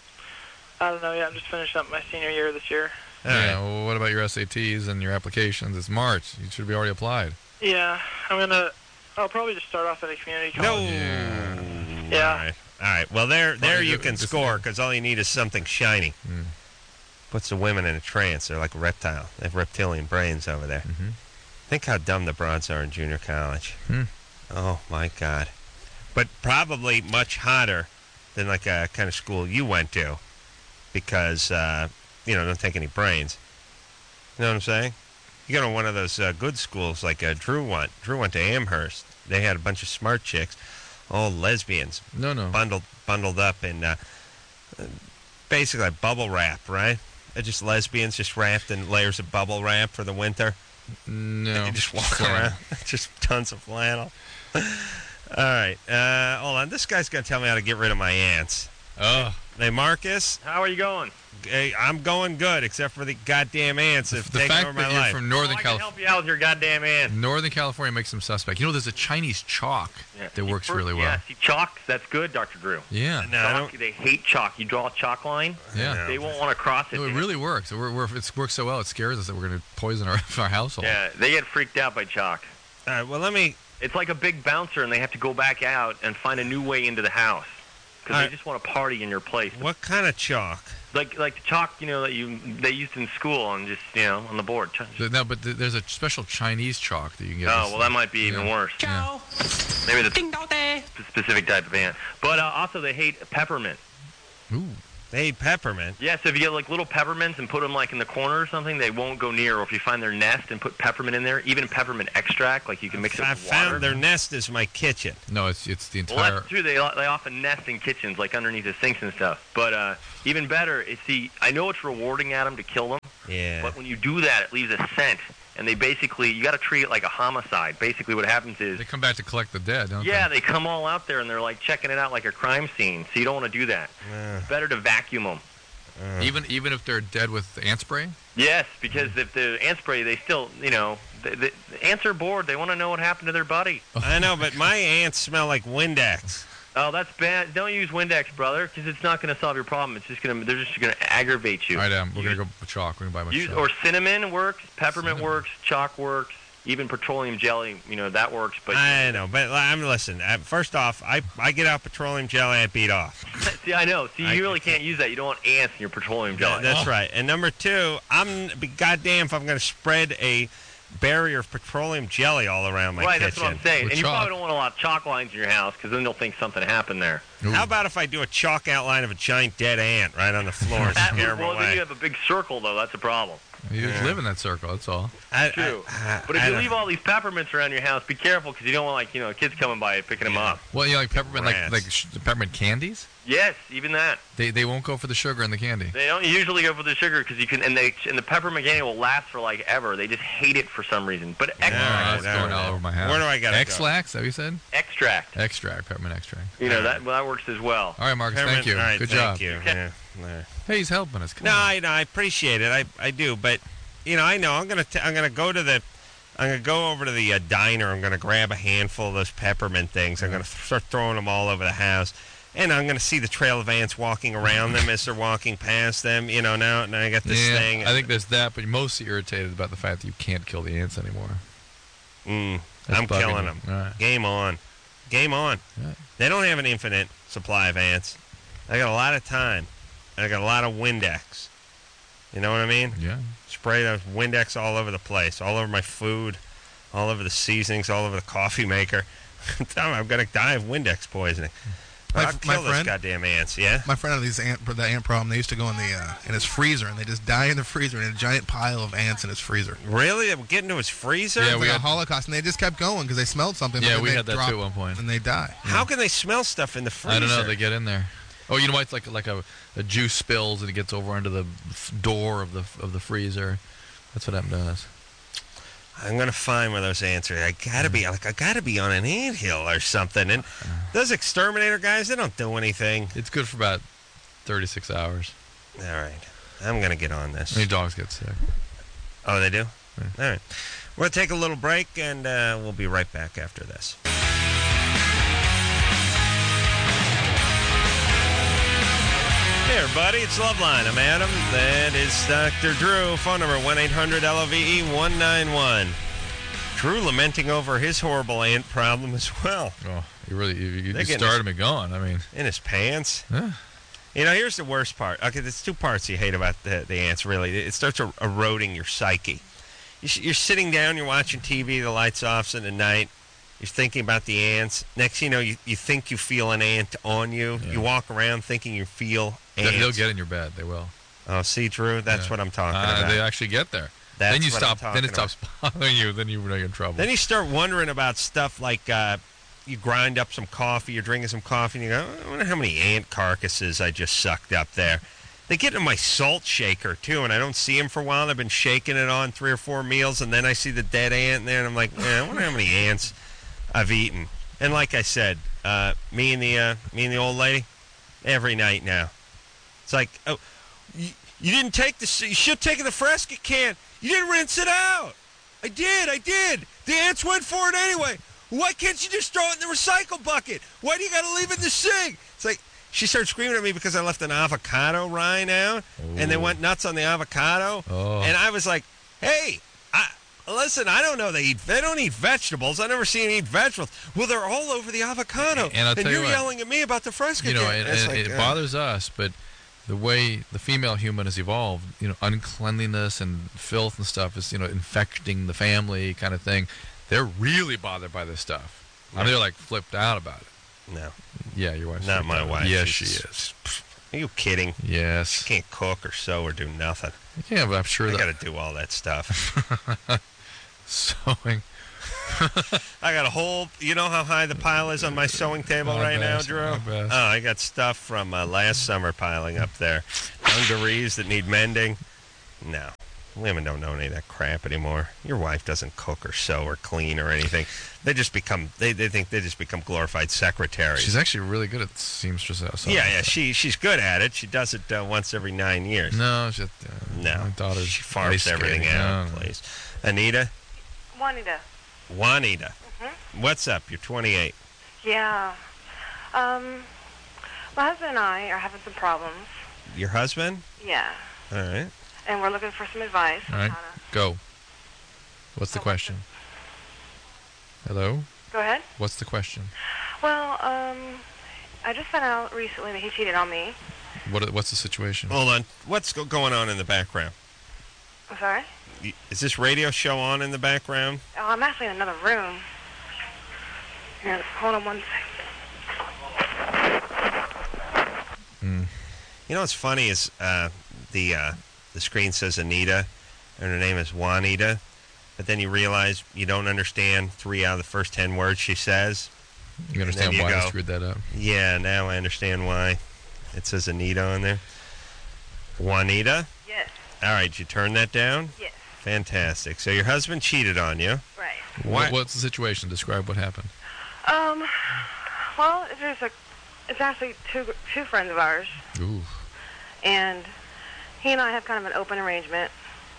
Speaker 5: I don't know. Yeah, I'm just finishing up my senior year this year.
Speaker 2: All right.
Speaker 3: Yeah. Well, what about your S A Ts and your applications? It's March. You should be already applied.
Speaker 5: Yeah, I'm gonna. I'll probably just start off at a community
Speaker 2: No.
Speaker 5: college.
Speaker 3: Yeah.
Speaker 5: Yeah.
Speaker 2: All right. All right. Well, there there
Speaker 3: Probably
Speaker 2: you
Speaker 3: do-
Speaker 2: can
Speaker 3: just-
Speaker 2: score because all you need is something shiny.
Speaker 3: Mm.
Speaker 2: Puts the women in a trance. They're like a reptile. They have reptilian brains over there.
Speaker 3: Mhm.
Speaker 2: Think how dumb the broads are in junior college.
Speaker 3: Hmm.
Speaker 2: Oh my God. But probably much hotter than like a kind of school you went to, because uh, you know don't take any brains. You know what I'm saying? You go to one of those uh, good schools like uh, Drew went. Drew went to Amherst. They had a bunch of smart chicks, all lesbians,
Speaker 3: No, no.
Speaker 2: bundled bundled up in uh, basically like bubble wrap, right? They're just lesbians, just wrapped in layers of bubble wrap for the winter.
Speaker 3: No.
Speaker 2: You just walk
Speaker 3: Flannel.
Speaker 2: around, just tons of flannel. All right, uh, hold on. This guy's gonna tell me how to get rid of my ants.
Speaker 3: Oh,
Speaker 2: Hey, Marcus,
Speaker 6: How are you going?
Speaker 2: hey, I'm going good, except for the goddamn ants that have
Speaker 3: the
Speaker 2: taken
Speaker 3: fact
Speaker 2: over my
Speaker 3: that you're
Speaker 2: life.
Speaker 3: from Northern
Speaker 6: Oh, I can
Speaker 3: California.
Speaker 6: help you out with your goddamn ants.
Speaker 3: Northern California makes them suspect. You know, there's a Chinese chalk
Speaker 6: Yeah.
Speaker 3: that works
Speaker 6: See,
Speaker 3: really well.
Speaker 6: Yeah, see, chalk, that's good, Doctor Drew.
Speaker 3: Yeah,
Speaker 2: No, I
Speaker 6: Chalk,
Speaker 2: don't.
Speaker 6: they hate chalk. You draw a chalk line,
Speaker 3: yeah.
Speaker 2: No.
Speaker 6: they won't want to cross it.
Speaker 3: No, it
Speaker 6: They-
Speaker 3: really works. We're, we're, it works so well, it scares us that we're going to poison our, our household.
Speaker 6: Yeah, they get freaked out by chalk.
Speaker 2: All right, well, let me.
Speaker 6: It's like a big bouncer, and they have to go back out and find a new way into the house because
Speaker 2: All
Speaker 6: they
Speaker 2: right.
Speaker 6: just want to party in your place.
Speaker 2: What kind of chalk?
Speaker 6: Like like the chalk, you know, that you they used in school and just you know on the board. Ch-
Speaker 3: Th- No, but th- there's a special Chinese chalk that you can get.
Speaker 6: Oh well, that might be even
Speaker 3: Yeah.
Speaker 6: worse.
Speaker 3: Yeah.
Speaker 6: Maybe the sp- specific type of ant. But uh, also they hate peppermint.
Speaker 3: Ooh.
Speaker 2: They hate peppermint.
Speaker 6: Yeah, so if you get like little peppermints and put them like in the corner or something, they won't go near. Or if you find their nest and put peppermint in there, even peppermint extract, like you can mix it
Speaker 2: I
Speaker 6: with water.
Speaker 2: found their nest is my kitchen.
Speaker 3: No, it's it's the
Speaker 6: Well,
Speaker 3: entire.
Speaker 6: that's true. They they often nest in kitchens, like underneath the sinks and stuff. But uh, even better, it's the I know it's rewarding, Adam, to kill them.
Speaker 2: Yeah.
Speaker 6: But when you do that, it leaves a scent, and they basically you got to treat it like a homicide. Basically, what happens is
Speaker 3: They come back to collect the dead, don't
Speaker 6: yeah,
Speaker 3: they?
Speaker 6: they come all out there and they're like checking it out like a crime scene. So you don't want to do that.
Speaker 2: Yeah.
Speaker 6: It's better to vacuum them.
Speaker 2: Uh,
Speaker 3: Even even if they're dead with ant spray?
Speaker 6: Yes, because if the ant spray, they still, you know, the, the, the ants are bored. They want to know what happened to their buddy.
Speaker 2: I know, but my ants smell like Windex.
Speaker 6: Oh, that's bad. Don't use Windex, brother, because it's not going to solve your problem. It's just going to, they're just going to aggravate you.
Speaker 3: All right, um, we're
Speaker 6: Use-
Speaker 3: going to go with chalk. We're going to buy my
Speaker 6: Use,
Speaker 3: chalk.
Speaker 6: or cinnamon works, peppermint
Speaker 3: Cinnamon.
Speaker 6: works, chalk works, even petroleum jelly. You know that works. But
Speaker 2: I know, but I'm listen. uh, First off, I I get out petroleum jelly, I beat off.
Speaker 6: see, I know. See,
Speaker 2: I-
Speaker 6: you really can't use that. You don't want ants in your petroleum jelly.
Speaker 2: That's right. And number two, I'm be goddamn if I'm going to spread a barrier of petroleum jelly all around my
Speaker 6: right,
Speaker 2: kitchen.
Speaker 6: that's what I'm saying.
Speaker 3: With
Speaker 6: And you
Speaker 3: chalk.
Speaker 6: probably don't want a lot of chalk lines in your house because then they'll think something happened there.
Speaker 3: Ooh.
Speaker 2: How about if I do a chalk outline of a giant dead ant right on the floor and
Speaker 6: That-
Speaker 2: scare them
Speaker 6: well, then
Speaker 2: away?
Speaker 6: you have a big circle, though. That's a problem.
Speaker 3: You just
Speaker 2: Yeah.
Speaker 3: live in that circle, that's all.
Speaker 2: I,
Speaker 6: True.
Speaker 2: I,
Speaker 6: But if
Speaker 2: I
Speaker 6: you
Speaker 2: don't-
Speaker 6: leave all these peppermints around your house, be careful because you don't want, like, you know, kids coming by and picking them up.
Speaker 3: Well, you know, like peppermint, like
Speaker 2: Rats.
Speaker 3: like sh- peppermint candies.
Speaker 6: Yes, even that.
Speaker 3: They they won't go for the sugar in the candy.
Speaker 6: They don't usually go for the sugar because you can, and they and the peppermint candy will last for like ever. They just hate it for some reason. But
Speaker 3: Oh,
Speaker 6: extract,
Speaker 2: Yeah,
Speaker 3: that's
Speaker 2: yeah,
Speaker 3: going
Speaker 2: yeah.
Speaker 3: all over my house.
Speaker 2: Where do I gotta go?
Speaker 3: X-Lax, that what you said?
Speaker 6: extract,
Speaker 3: Extract, peppermint extract.
Speaker 6: you know that well, that works as well.
Speaker 3: All right, Marcus,
Speaker 2: Peppermint-
Speaker 3: thank you.
Speaker 2: All right,
Speaker 3: Good
Speaker 2: thank
Speaker 3: job.
Speaker 2: you.
Speaker 6: Okay.
Speaker 2: Yeah, there.
Speaker 3: Hey, he's helping us. Come
Speaker 2: No,
Speaker 3: on.
Speaker 2: I know. I appreciate it. I I do, but you know, I know. I'm gonna t- I'm gonna go to the I'm gonna go over to the uh, diner. I'm gonna grab a handful of those peppermint things. I'm gonna th- start throwing them all over the house, and I'm gonna see the trail of ants walking around them as they're walking past them. You know, now now I got this
Speaker 3: yeah,
Speaker 2: thing.
Speaker 3: I think there's that, but you're mostly irritated about the fact that you can't kill the ants anymore.
Speaker 2: Mm,
Speaker 3: That's
Speaker 2: I'm
Speaker 3: bugging
Speaker 2: killing
Speaker 3: you.
Speaker 2: them.
Speaker 3: All right.
Speaker 2: Game on. Game on.
Speaker 3: Yeah.
Speaker 2: They don't have an infinite supply of ants. I got a lot of time. And I got a lot of Windex. You know what I mean?
Speaker 3: Yeah.
Speaker 2: Spray those Windex all over the place, all over my food, all over the seasonings, all over the coffee maker. I'm telling you, I'm going to die of Windex poisoning.
Speaker 7: My-
Speaker 2: I'll
Speaker 7: my
Speaker 2: kill those
Speaker 7: friend-
Speaker 2: goddamn ants, yeah?
Speaker 7: My friend had these ant, that ant problem. They used to go in the uh, in his freezer, and they just die in the freezer, in a giant pile of ants in his freezer.
Speaker 2: Really? They would get into his freezer?
Speaker 3: Yeah,
Speaker 7: It's
Speaker 3: we
Speaker 7: like
Speaker 3: had-
Speaker 7: a Holocaust, and they just kept going because they smelled something.
Speaker 3: Yeah,
Speaker 7: but then
Speaker 3: we
Speaker 7: they'd
Speaker 3: had that
Speaker 7: drop,
Speaker 3: too at one point.
Speaker 7: and they die.
Speaker 2: How can they smell stuff in the freezer?
Speaker 3: I don't know. They get in there. Oh, you know what? It's like like a, a juice spills and it gets over under the f- door of the of the freezer. That's what that does.
Speaker 2: I'm gonna find where those ants are. I gotta be like I gotta be on an anthill or something. And those exterminator guys, they don't do anything.
Speaker 3: It's good for about thirty-six hours.
Speaker 2: All right, I'm gonna get on this.
Speaker 3: Any dogs get sick.
Speaker 2: Oh, they do?
Speaker 3: Yeah.
Speaker 2: All right. We're going to take a little break, and uh, we'll be right back after this. Hey, everybody. It's Loveline. I'm Adam. That is Doctor Drew. Phone number one eight hundred L O V E one nine one. Drew lamenting over his horrible ant problem as well.
Speaker 3: Oh, you really you, you
Speaker 2: They're getting
Speaker 3: started me going. I mean,
Speaker 2: In his pants.
Speaker 3: yeah.
Speaker 2: You know, here's the worst part. Okay, there's two parts you hate about the, the ants, really. It starts er- eroding your psyche. You sh- You're sitting down, you're watching T V, the lights off in the night. You're thinking about the ants. Next, you know, you, you think you feel an ant on you.
Speaker 3: Yeah.
Speaker 2: You walk around thinking you feel
Speaker 3: They-
Speaker 2: ants.
Speaker 3: They'll get in your bed. They will.
Speaker 2: Oh, see, Drew, that's
Speaker 3: Yeah.
Speaker 2: what I'm talking
Speaker 3: Uh,
Speaker 2: about.
Speaker 3: they actually get there.
Speaker 2: That's
Speaker 3: then you
Speaker 2: what I'm
Speaker 3: stop. Then it
Speaker 2: talking
Speaker 3: stops bothering you. Then you know you're in trouble.
Speaker 2: Then you start wondering about stuff like uh, you grind up some coffee, you're drinking some coffee, and you go, I wonder how many ant carcasses I just sucked up there. They get in my salt shaker, too, and I don't see them for a while. I've been shaking it on three or four meals, and then I see the dead ant in there, and I'm like, man, I wonder how many ants I've eaten. And like I said, uh, me and the uh, me and the old lady, every night now. It's like, oh, you, you didn't take the, you should have taken the Fresca can. You didn't rinse it out. I did, I did. The ants went for it anyway. Why can't you just throw it in the recycle bucket? Why do you got to leave it in the sink? It's like, she started screaming at me because I left an avocado rind out, and they
Speaker 3: Ooh.
Speaker 2: went nuts on the avocado.
Speaker 3: Oh.
Speaker 2: And I was like, hey, I, listen, I don't know they eat, they don't eat vegetables. I never seen them eat vegetables. Well, they're all over the avocado.
Speaker 3: And I'll tell you
Speaker 2: you're
Speaker 3: what,
Speaker 2: yelling at me about the Fresca
Speaker 3: you know,
Speaker 2: can.
Speaker 3: and,
Speaker 2: It's
Speaker 3: and
Speaker 2: like,
Speaker 3: it
Speaker 2: uh,
Speaker 3: bothers us, but the way the female human has evolved, you know, uncleanliness and filth and stuff is, you know, infecting the family kind of thing. They're really bothered by this stuff. I mean, they're like flipped out about it.
Speaker 2: No,
Speaker 3: Yeah, your wife's
Speaker 2: not
Speaker 3: flipped
Speaker 2: my
Speaker 3: out.
Speaker 2: wife.
Speaker 3: Yes,
Speaker 2: She's-
Speaker 3: she is.
Speaker 2: Are you kidding?
Speaker 3: Yes.
Speaker 2: Can't cook or sew or do nothing.
Speaker 3: Yeah, but I'm sure
Speaker 2: I
Speaker 3: that
Speaker 2: got to do all that stuff.
Speaker 3: sewing.
Speaker 2: I got a whole, you know how high the pile is on my sewing table
Speaker 3: My
Speaker 2: right now,
Speaker 3: best,
Speaker 2: Drew?
Speaker 3: my best.
Speaker 2: Oh, I got stuff from uh, last summer piling up there. Dungarees that need mending. No. women don't know any of that crap anymore. Your wife doesn't cook or sew or clean or anything. They just become, they, they think they just become glorified secretaries.
Speaker 3: She's actually really good at seamstress. So
Speaker 2: yeah, yeah, she she's good at it. She does it uh, once every nine years.
Speaker 3: No, she, uh,
Speaker 2: No,
Speaker 3: my daughter's
Speaker 2: she farms
Speaker 3: ice
Speaker 2: everything
Speaker 3: skating.
Speaker 2: out,
Speaker 3: No, no.
Speaker 2: please. Anita?
Speaker 8: Juanita.
Speaker 2: Juanita.
Speaker 8: Mhm.
Speaker 2: What's up? You're twenty-eight.
Speaker 8: Yeah. Um, my husband and I are having some problems.
Speaker 2: Your husband?
Speaker 8: Yeah.
Speaker 2: All right.
Speaker 8: And we're looking for some advice.
Speaker 3: All right,
Speaker 8: on how to-
Speaker 3: go. What's the
Speaker 8: Oh, what's
Speaker 3: question? Hello?
Speaker 8: Go ahead.
Speaker 3: What's the question?
Speaker 8: Well, um, I just found out recently that he cheated on me.
Speaker 3: What? What's the situation?
Speaker 2: Hold on. What's go- going on in the background?
Speaker 8: I'm sorry?
Speaker 2: Y- Is this radio show on in the background?
Speaker 8: Oh, I'm actually in another room. Here, hold on one second.
Speaker 3: Mm.
Speaker 2: You know what's funny is uh, the uh, the screen says Anita, and her name is Juanita, but then you realize you don't understand three out of the first ten words she says.
Speaker 3: You understand
Speaker 2: you
Speaker 3: why I
Speaker 2: go.
Speaker 3: screwed that up?
Speaker 2: Yeah, now I understand why it says Anita on there. Juanita?
Speaker 8: Yes.
Speaker 2: All right, you turn that down?
Speaker 8: Yes.
Speaker 2: Fantastic. So your husband cheated on you.
Speaker 8: Right.
Speaker 2: What?
Speaker 3: What, what's the situation? Describe what happened.
Speaker 8: Um, well, there's a, it's actually two two friends of ours,
Speaker 3: Ooh.
Speaker 8: and he and I have kind of an open arrangement,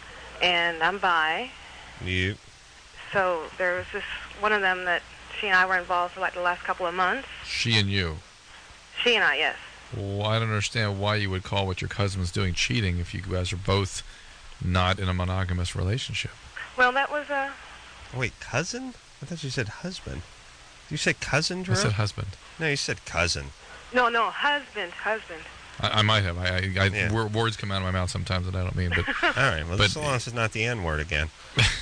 Speaker 8: and I'm bi,
Speaker 2: You.
Speaker 8: so there was this one of them that she and I were involved for like the last couple of months.
Speaker 3: She and you.
Speaker 8: She and I, yes.
Speaker 3: Well, I don't understand why you would call what your cousin's doing cheating if you guys are both not in a monogamous relationship.
Speaker 8: Well, that was a,
Speaker 2: Wait, cousin? I thought you said husband. Did you say cousin, Drew?
Speaker 3: I said husband.
Speaker 2: No, you said cousin.
Speaker 8: no, no, husband, husband.
Speaker 3: I, I might have. I, I, I
Speaker 2: Yeah.
Speaker 3: wor- words come out of my mouth sometimes that I don't mean. But
Speaker 2: All right, well,
Speaker 3: But-
Speaker 2: as long as it's not the N word again.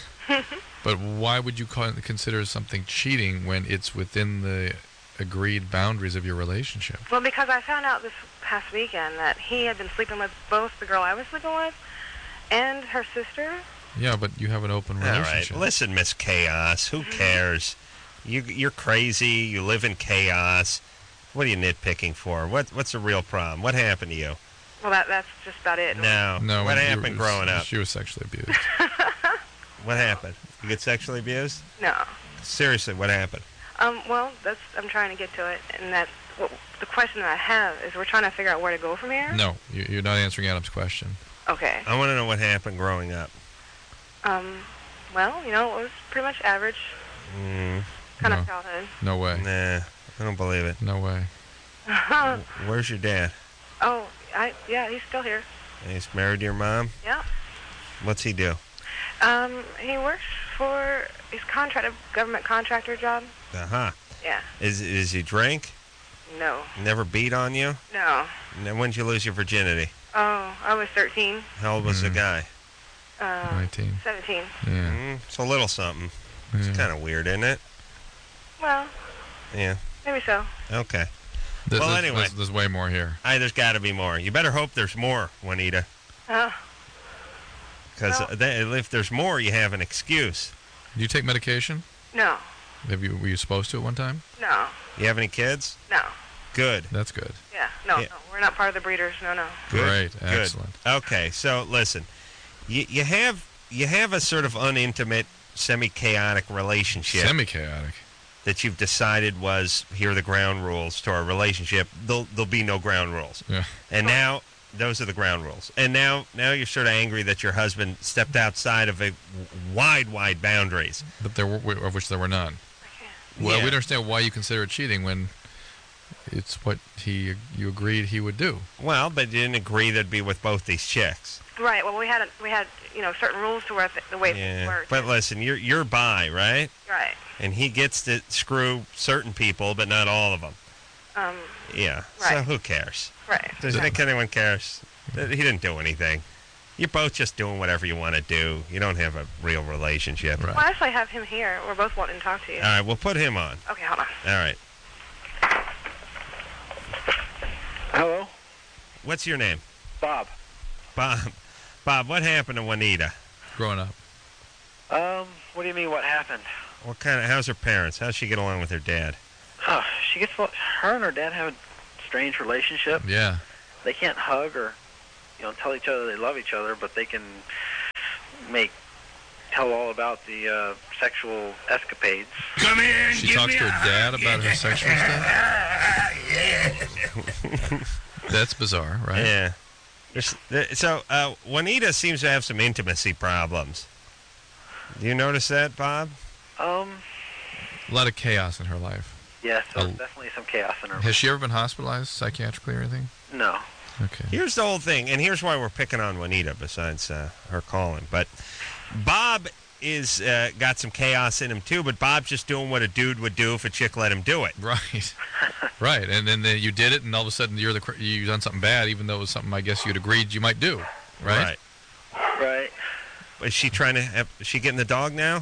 Speaker 3: but why would you call, consider something cheating when it's within the agreed boundaries of your relationship?
Speaker 8: Well, because I found out this past weekend that he had been sleeping with both the girl I was sleeping with and her sister.
Speaker 3: Yeah, but you have an open
Speaker 2: All right,
Speaker 3: relationship.
Speaker 2: listen, Miss Chaos. Who cares? You, you're crazy. You live in chaos. What are you nitpicking for? What, what's the real problem? What happened to you?
Speaker 8: Well, that that's just about it.
Speaker 2: No.
Speaker 3: No,
Speaker 2: What
Speaker 3: you
Speaker 2: happened
Speaker 3: were-
Speaker 2: growing up?
Speaker 3: She was sexually abused.
Speaker 2: What happened? You get sexually abused?
Speaker 8: No.
Speaker 2: Seriously, what happened?
Speaker 8: Um, well, that's I'm trying to get to it, and that's what the question that I have is we're trying to figure out where to go from here.
Speaker 3: No, you, you're not answering Adam's question.
Speaker 8: Okay.
Speaker 2: I want to know what happened growing up.
Speaker 8: Um, well, you know, it was pretty much average
Speaker 2: Mm,
Speaker 8: kind
Speaker 3: No.
Speaker 8: of childhood.
Speaker 3: No way.
Speaker 2: nah, I don't believe it.
Speaker 3: No way.
Speaker 2: Where's your dad?
Speaker 8: Oh, I yeah, he's still here.
Speaker 2: He's married to your mom?
Speaker 8: Yeah.
Speaker 2: What's he do?
Speaker 8: Um, he works for his contract, a government contractor job.
Speaker 2: Uh-huh.
Speaker 8: Yeah.
Speaker 2: Is, is he drink?
Speaker 8: No.
Speaker 2: Never beat on you?
Speaker 8: No.
Speaker 2: And then when'd you lose your virginity?
Speaker 8: Oh, I was thirteen.
Speaker 2: How old was the
Speaker 3: Mm.
Speaker 2: guy?
Speaker 8: Uh,
Speaker 3: nineteen.
Speaker 8: seventeen.
Speaker 3: Yeah.
Speaker 2: Mm, it's a little something. It's
Speaker 3: yeah.
Speaker 2: kind of weird, isn't it?
Speaker 8: Well,
Speaker 2: Yeah.
Speaker 8: maybe so.
Speaker 2: Okay.
Speaker 3: Th-
Speaker 2: Well,
Speaker 3: th-
Speaker 2: anyway.
Speaker 3: There's, there's way more here.
Speaker 2: Aye, there's got to be more. You better hope there's more, Juanita.
Speaker 8: Uh,
Speaker 2: Because
Speaker 8: Well-
Speaker 2: if there's more, you have an excuse.
Speaker 3: Do you take medication?
Speaker 8: no.
Speaker 3: Have you, were you supposed to at one time?
Speaker 8: No.
Speaker 2: You have any kids?
Speaker 8: No.
Speaker 2: Good.
Speaker 3: That's good.
Speaker 8: Yeah. No.
Speaker 2: Yeah.
Speaker 8: No. We're not part of the breeders. No. No.
Speaker 2: Good.
Speaker 3: Great.
Speaker 2: Good.
Speaker 3: Excellent.
Speaker 2: Okay, so listen, you you have you have a sort of unintimate, semi-chaotic relationship
Speaker 3: Semi-chaotic.
Speaker 2: that you've decided was here are the ground rules to our relationship. There'll there'll be no ground rules,
Speaker 3: Yeah.
Speaker 2: and now those are the ground rules. And now now you're sort of angry that your husband stepped outside of a wide wide boundaries.
Speaker 3: But there were, of which there were none. Well,
Speaker 2: Yeah.
Speaker 3: we don't understand why you consider it cheating when it's what he you agreed he would do.
Speaker 2: Well, but you didn't agree that'd be with both these chicks.
Speaker 8: Right. Well, we had a, we had you know certain rules to where th- the way things
Speaker 2: Yeah.
Speaker 8: worked.
Speaker 2: But listen, you're you're bi, right?
Speaker 8: Right.
Speaker 2: And he gets to screw certain people, but not all of them.
Speaker 8: Um.
Speaker 2: Yeah. So
Speaker 8: Right.
Speaker 2: who cares?
Speaker 8: Right.
Speaker 2: Does you think anyone cares? He didn't do anything. You're both just doing whatever you want to do. You don't have a real relationship.
Speaker 3: Right.
Speaker 8: Well, I actually have him here. We're both wanting to talk to you.
Speaker 2: All right, we'll put him on.
Speaker 8: Okay. Hold on.
Speaker 2: All right.
Speaker 9: Hello?
Speaker 2: What's your name?
Speaker 9: Bob.
Speaker 2: Bob. Bob, what happened to Juanita?
Speaker 3: Growing up.
Speaker 9: Um, what do you mean, what happened?
Speaker 2: What kind of? How's her parents? How's she get along with her dad?
Speaker 9: Huh, she gets, her and her dad have a strange relationship.
Speaker 3: Yeah.
Speaker 9: They can't hug or, you know, tell each other they love each other, but they can make tell all about the uh, sexual escapades.
Speaker 7: Come in.
Speaker 3: She talks to her dad about her sexual stuff? That's bizarre, right?
Speaker 2: Yeah. There's, there, so, uh, Juanita seems to have some intimacy problems. Do you notice that, Bob?
Speaker 9: Um,
Speaker 3: A lot of chaos in her life.
Speaker 9: yes, so
Speaker 3: Oh.
Speaker 9: definitely some chaos in her.
Speaker 3: Has she ever been hospitalized psychiatrically or anything?
Speaker 9: No.
Speaker 3: Okay.
Speaker 2: Here's the whole thing, and here's why we're picking on Juanita, besides uh, her calling. But Bob is uh, got some chaos in him, too, but Bob's just doing what a dude would do if a chick let him do it.
Speaker 3: Right. Right. And then uh, you did it, and all of a sudden you're the cr- you've done something bad, even though it was something I guess you'd agreed you might do. Right?
Speaker 2: Right.
Speaker 9: Right.
Speaker 2: Is she trying to have, is she getting the dog now?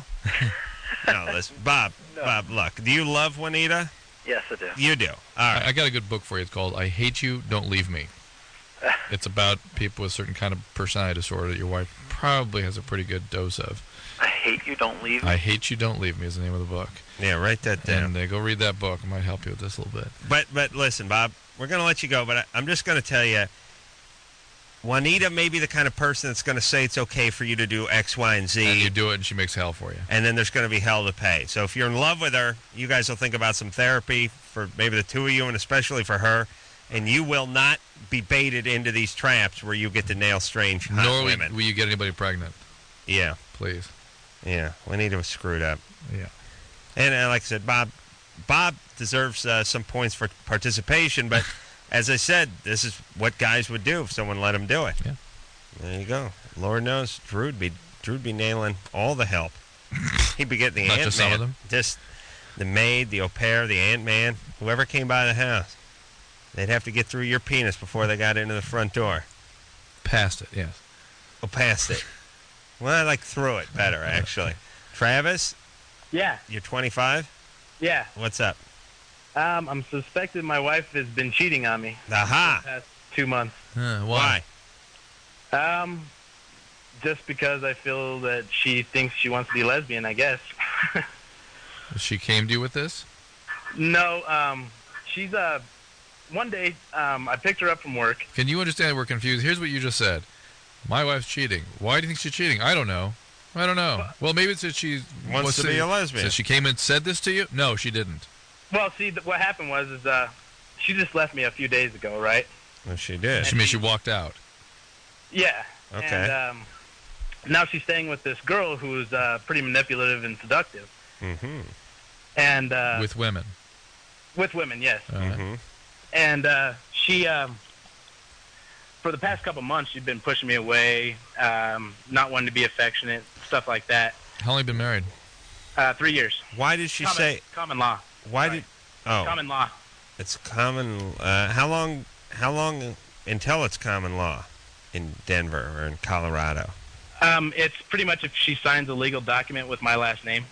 Speaker 2: No, listen. Bob,
Speaker 9: No.
Speaker 2: Bob, look, do you love Juanita?
Speaker 9: Yes, I do.
Speaker 2: You do. All right.
Speaker 3: I, I got a good book for you. It's called I Hate You, Don't Leave Me. It's about people with a certain kind of personality disorder that your wife probably has a pretty good dose of.
Speaker 9: I hate you. Don't leave me.
Speaker 3: I Hate You, Don't Leave Me is the name of the book.
Speaker 2: Yeah, write that down.
Speaker 3: And uh, go read that book. It might help you with this a little bit.
Speaker 2: But but listen, Bob, we're going to let you go, but I, I'm just going to tell you, Juanita may be the kind of person that's going to say it's okay for you to do X, Y, and Z.
Speaker 3: And you do it, and she makes hell for you.
Speaker 2: And then there's going to be hell to pay. So if you're in love with her, you guys will think about some therapy for maybe the two of you, and especially for her. And you will not be baited into these traps where you get to nail strange hot
Speaker 3: Nor will,
Speaker 2: women.
Speaker 3: will you get anybody pregnant.
Speaker 2: Yeah.
Speaker 3: Please.
Speaker 2: Yeah. Juanita was screwed up.
Speaker 3: Yeah.
Speaker 2: And uh, like I said, Bob, Bob deserves uh, some points for participation, but as I said, this is what guys would do if someone let them do it.
Speaker 3: Yeah.
Speaker 2: There you go. Lord knows, Drew'd be Drew'd be nailing all the help. He'd be getting the
Speaker 3: Not
Speaker 2: Ant-Man.
Speaker 3: just some of them?
Speaker 2: Just the maid, the au pair, the Ant-Man, whoever came by the house. They'd have to get through your penis before they got into the front door.
Speaker 3: Past it, yes.
Speaker 2: Oh, past it. Well, I like through it better, actually. Travis,
Speaker 10: Yeah,
Speaker 2: you're twenty-five?
Speaker 10: yeah.
Speaker 2: What's up?
Speaker 10: Um, I'm suspected my wife has been cheating on me
Speaker 2: Aha.
Speaker 10: the past two months.
Speaker 3: Uh, why?
Speaker 2: Why?
Speaker 10: Um, just because I feel that she thinks she wants to be lesbian, I guess.
Speaker 3: She came to you with this?
Speaker 10: No, um, she's uh, one day um, I picked her up from work.
Speaker 3: Can you understand we're confused? Here's what you just said. My wife's cheating. Why do you think she's cheating? I don't know. I don't know. Well, maybe it's that she
Speaker 2: Wants
Speaker 3: was
Speaker 2: to be a lesbian.
Speaker 3: So she came and said this to you? No, she didn't.
Speaker 10: Well, see, th- what happened was is uh, she just left me a few days ago, right?
Speaker 2: Well, she did.
Speaker 3: She means she walked out.
Speaker 10: Yeah.
Speaker 2: Okay.
Speaker 10: And um, now she's staying with this girl who's uh, pretty manipulative and seductive.
Speaker 2: Mm-hmm.
Speaker 10: And uh,
Speaker 3: With women.
Speaker 10: with women, yes.
Speaker 3: All right.
Speaker 2: Mm-hmm.
Speaker 10: And uh, she, um, for the past couple months, she'd been pushing me away, um, not wanting to be affectionate, stuff like that.
Speaker 3: How long have you been married?
Speaker 10: Uh, three years.
Speaker 2: Why did she
Speaker 10: common,
Speaker 2: say?
Speaker 10: common law?
Speaker 2: Why
Speaker 10: Sorry.
Speaker 2: did? Oh,
Speaker 10: Common law.
Speaker 2: it's common. Uh, how long? How long until it's common law in Denver or in Colorado?
Speaker 10: Um, it's pretty much if she signs a legal document with my last name.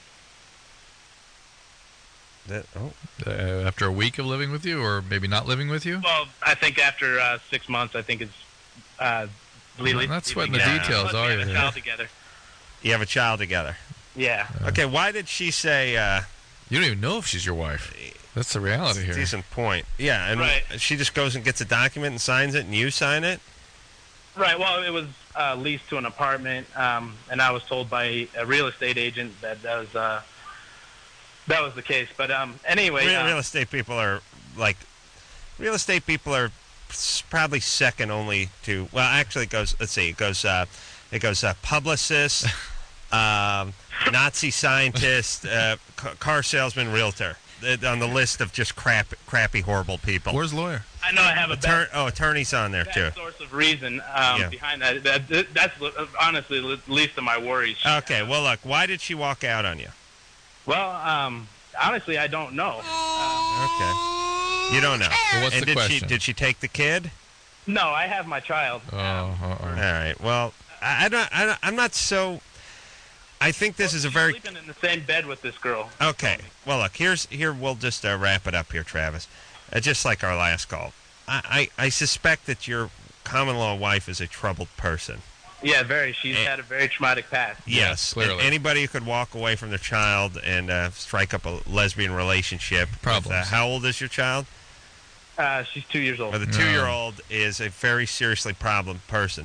Speaker 2: That, oh,
Speaker 3: Uh, after a week of living with you, or maybe not living with you?
Speaker 10: Well, I think after uh, six months, I think it's uh, legally.
Speaker 3: You're not sweating the
Speaker 10: legally-
Speaker 3: details,
Speaker 10: Plus, we
Speaker 3: are
Speaker 10: have
Speaker 3: you?
Speaker 10: a child together.
Speaker 2: you have a child together.
Speaker 10: Yeah.
Speaker 2: Okay, why did she say? Uh,
Speaker 3: You don't even know if she's your wife. That's the reality
Speaker 2: That's a
Speaker 3: here.
Speaker 2: decent point. Yeah, and
Speaker 10: Right.
Speaker 2: she just goes and gets a document and signs it, and you sign it.
Speaker 10: Right. Well, it was uh, leased to an apartment, um, and I was told by a real estate agent that that was uh, that was the case. But um, anyway,
Speaker 2: real,
Speaker 10: uh,
Speaker 2: real estate people are like, real estate people are s- probably second only to. Well, actually, it goes. Let's see. It goes. Uh, it goes. Uh, publicist, um, Nazi scientist, uh, ca- car salesman, realtor. Uh, On the list of just crap, crappy, horrible people.
Speaker 7: Where's lawyer?
Speaker 10: I know I have a
Speaker 2: Attor-
Speaker 10: bad,
Speaker 2: oh, attorney's on there
Speaker 10: bad
Speaker 2: too.
Speaker 10: source of reason um,
Speaker 2: Yeah.
Speaker 10: behind that. that, that that's li- honestly the least of my worries.
Speaker 2: Okay. Well, look. Why did she walk out on you?
Speaker 10: Well, um, honestly, I don't know.
Speaker 2: Okay. You don't know.
Speaker 3: Well, what's
Speaker 2: and
Speaker 3: the
Speaker 2: did
Speaker 3: question?
Speaker 2: she did she take the kid?
Speaker 10: No, I have my child.
Speaker 3: Oh, uh,
Speaker 2: All
Speaker 3: uh,
Speaker 2: right. Well, I, I don't. I don't, I'm not so. I think this is a
Speaker 10: She's
Speaker 2: very
Speaker 10: sleeping in the same bed with this girl.
Speaker 2: okay. Well, look. Here's here. We'll just uh, wrap it up here, Travis. Uh, just like our last call, I, I I suspect that your common law wife is a troubled person.
Speaker 10: Yeah, very. She's
Speaker 2: Eh.
Speaker 10: had a very traumatic past.
Speaker 2: Yes,
Speaker 3: clearly.
Speaker 2: And anybody who could walk away from their child and uh, strike up a lesbian relationship. with,
Speaker 3: Problems.
Speaker 2: uh, how old is your child?
Speaker 10: Uh, she's two years old.
Speaker 2: Well, the two-year-old is a very seriously problem person.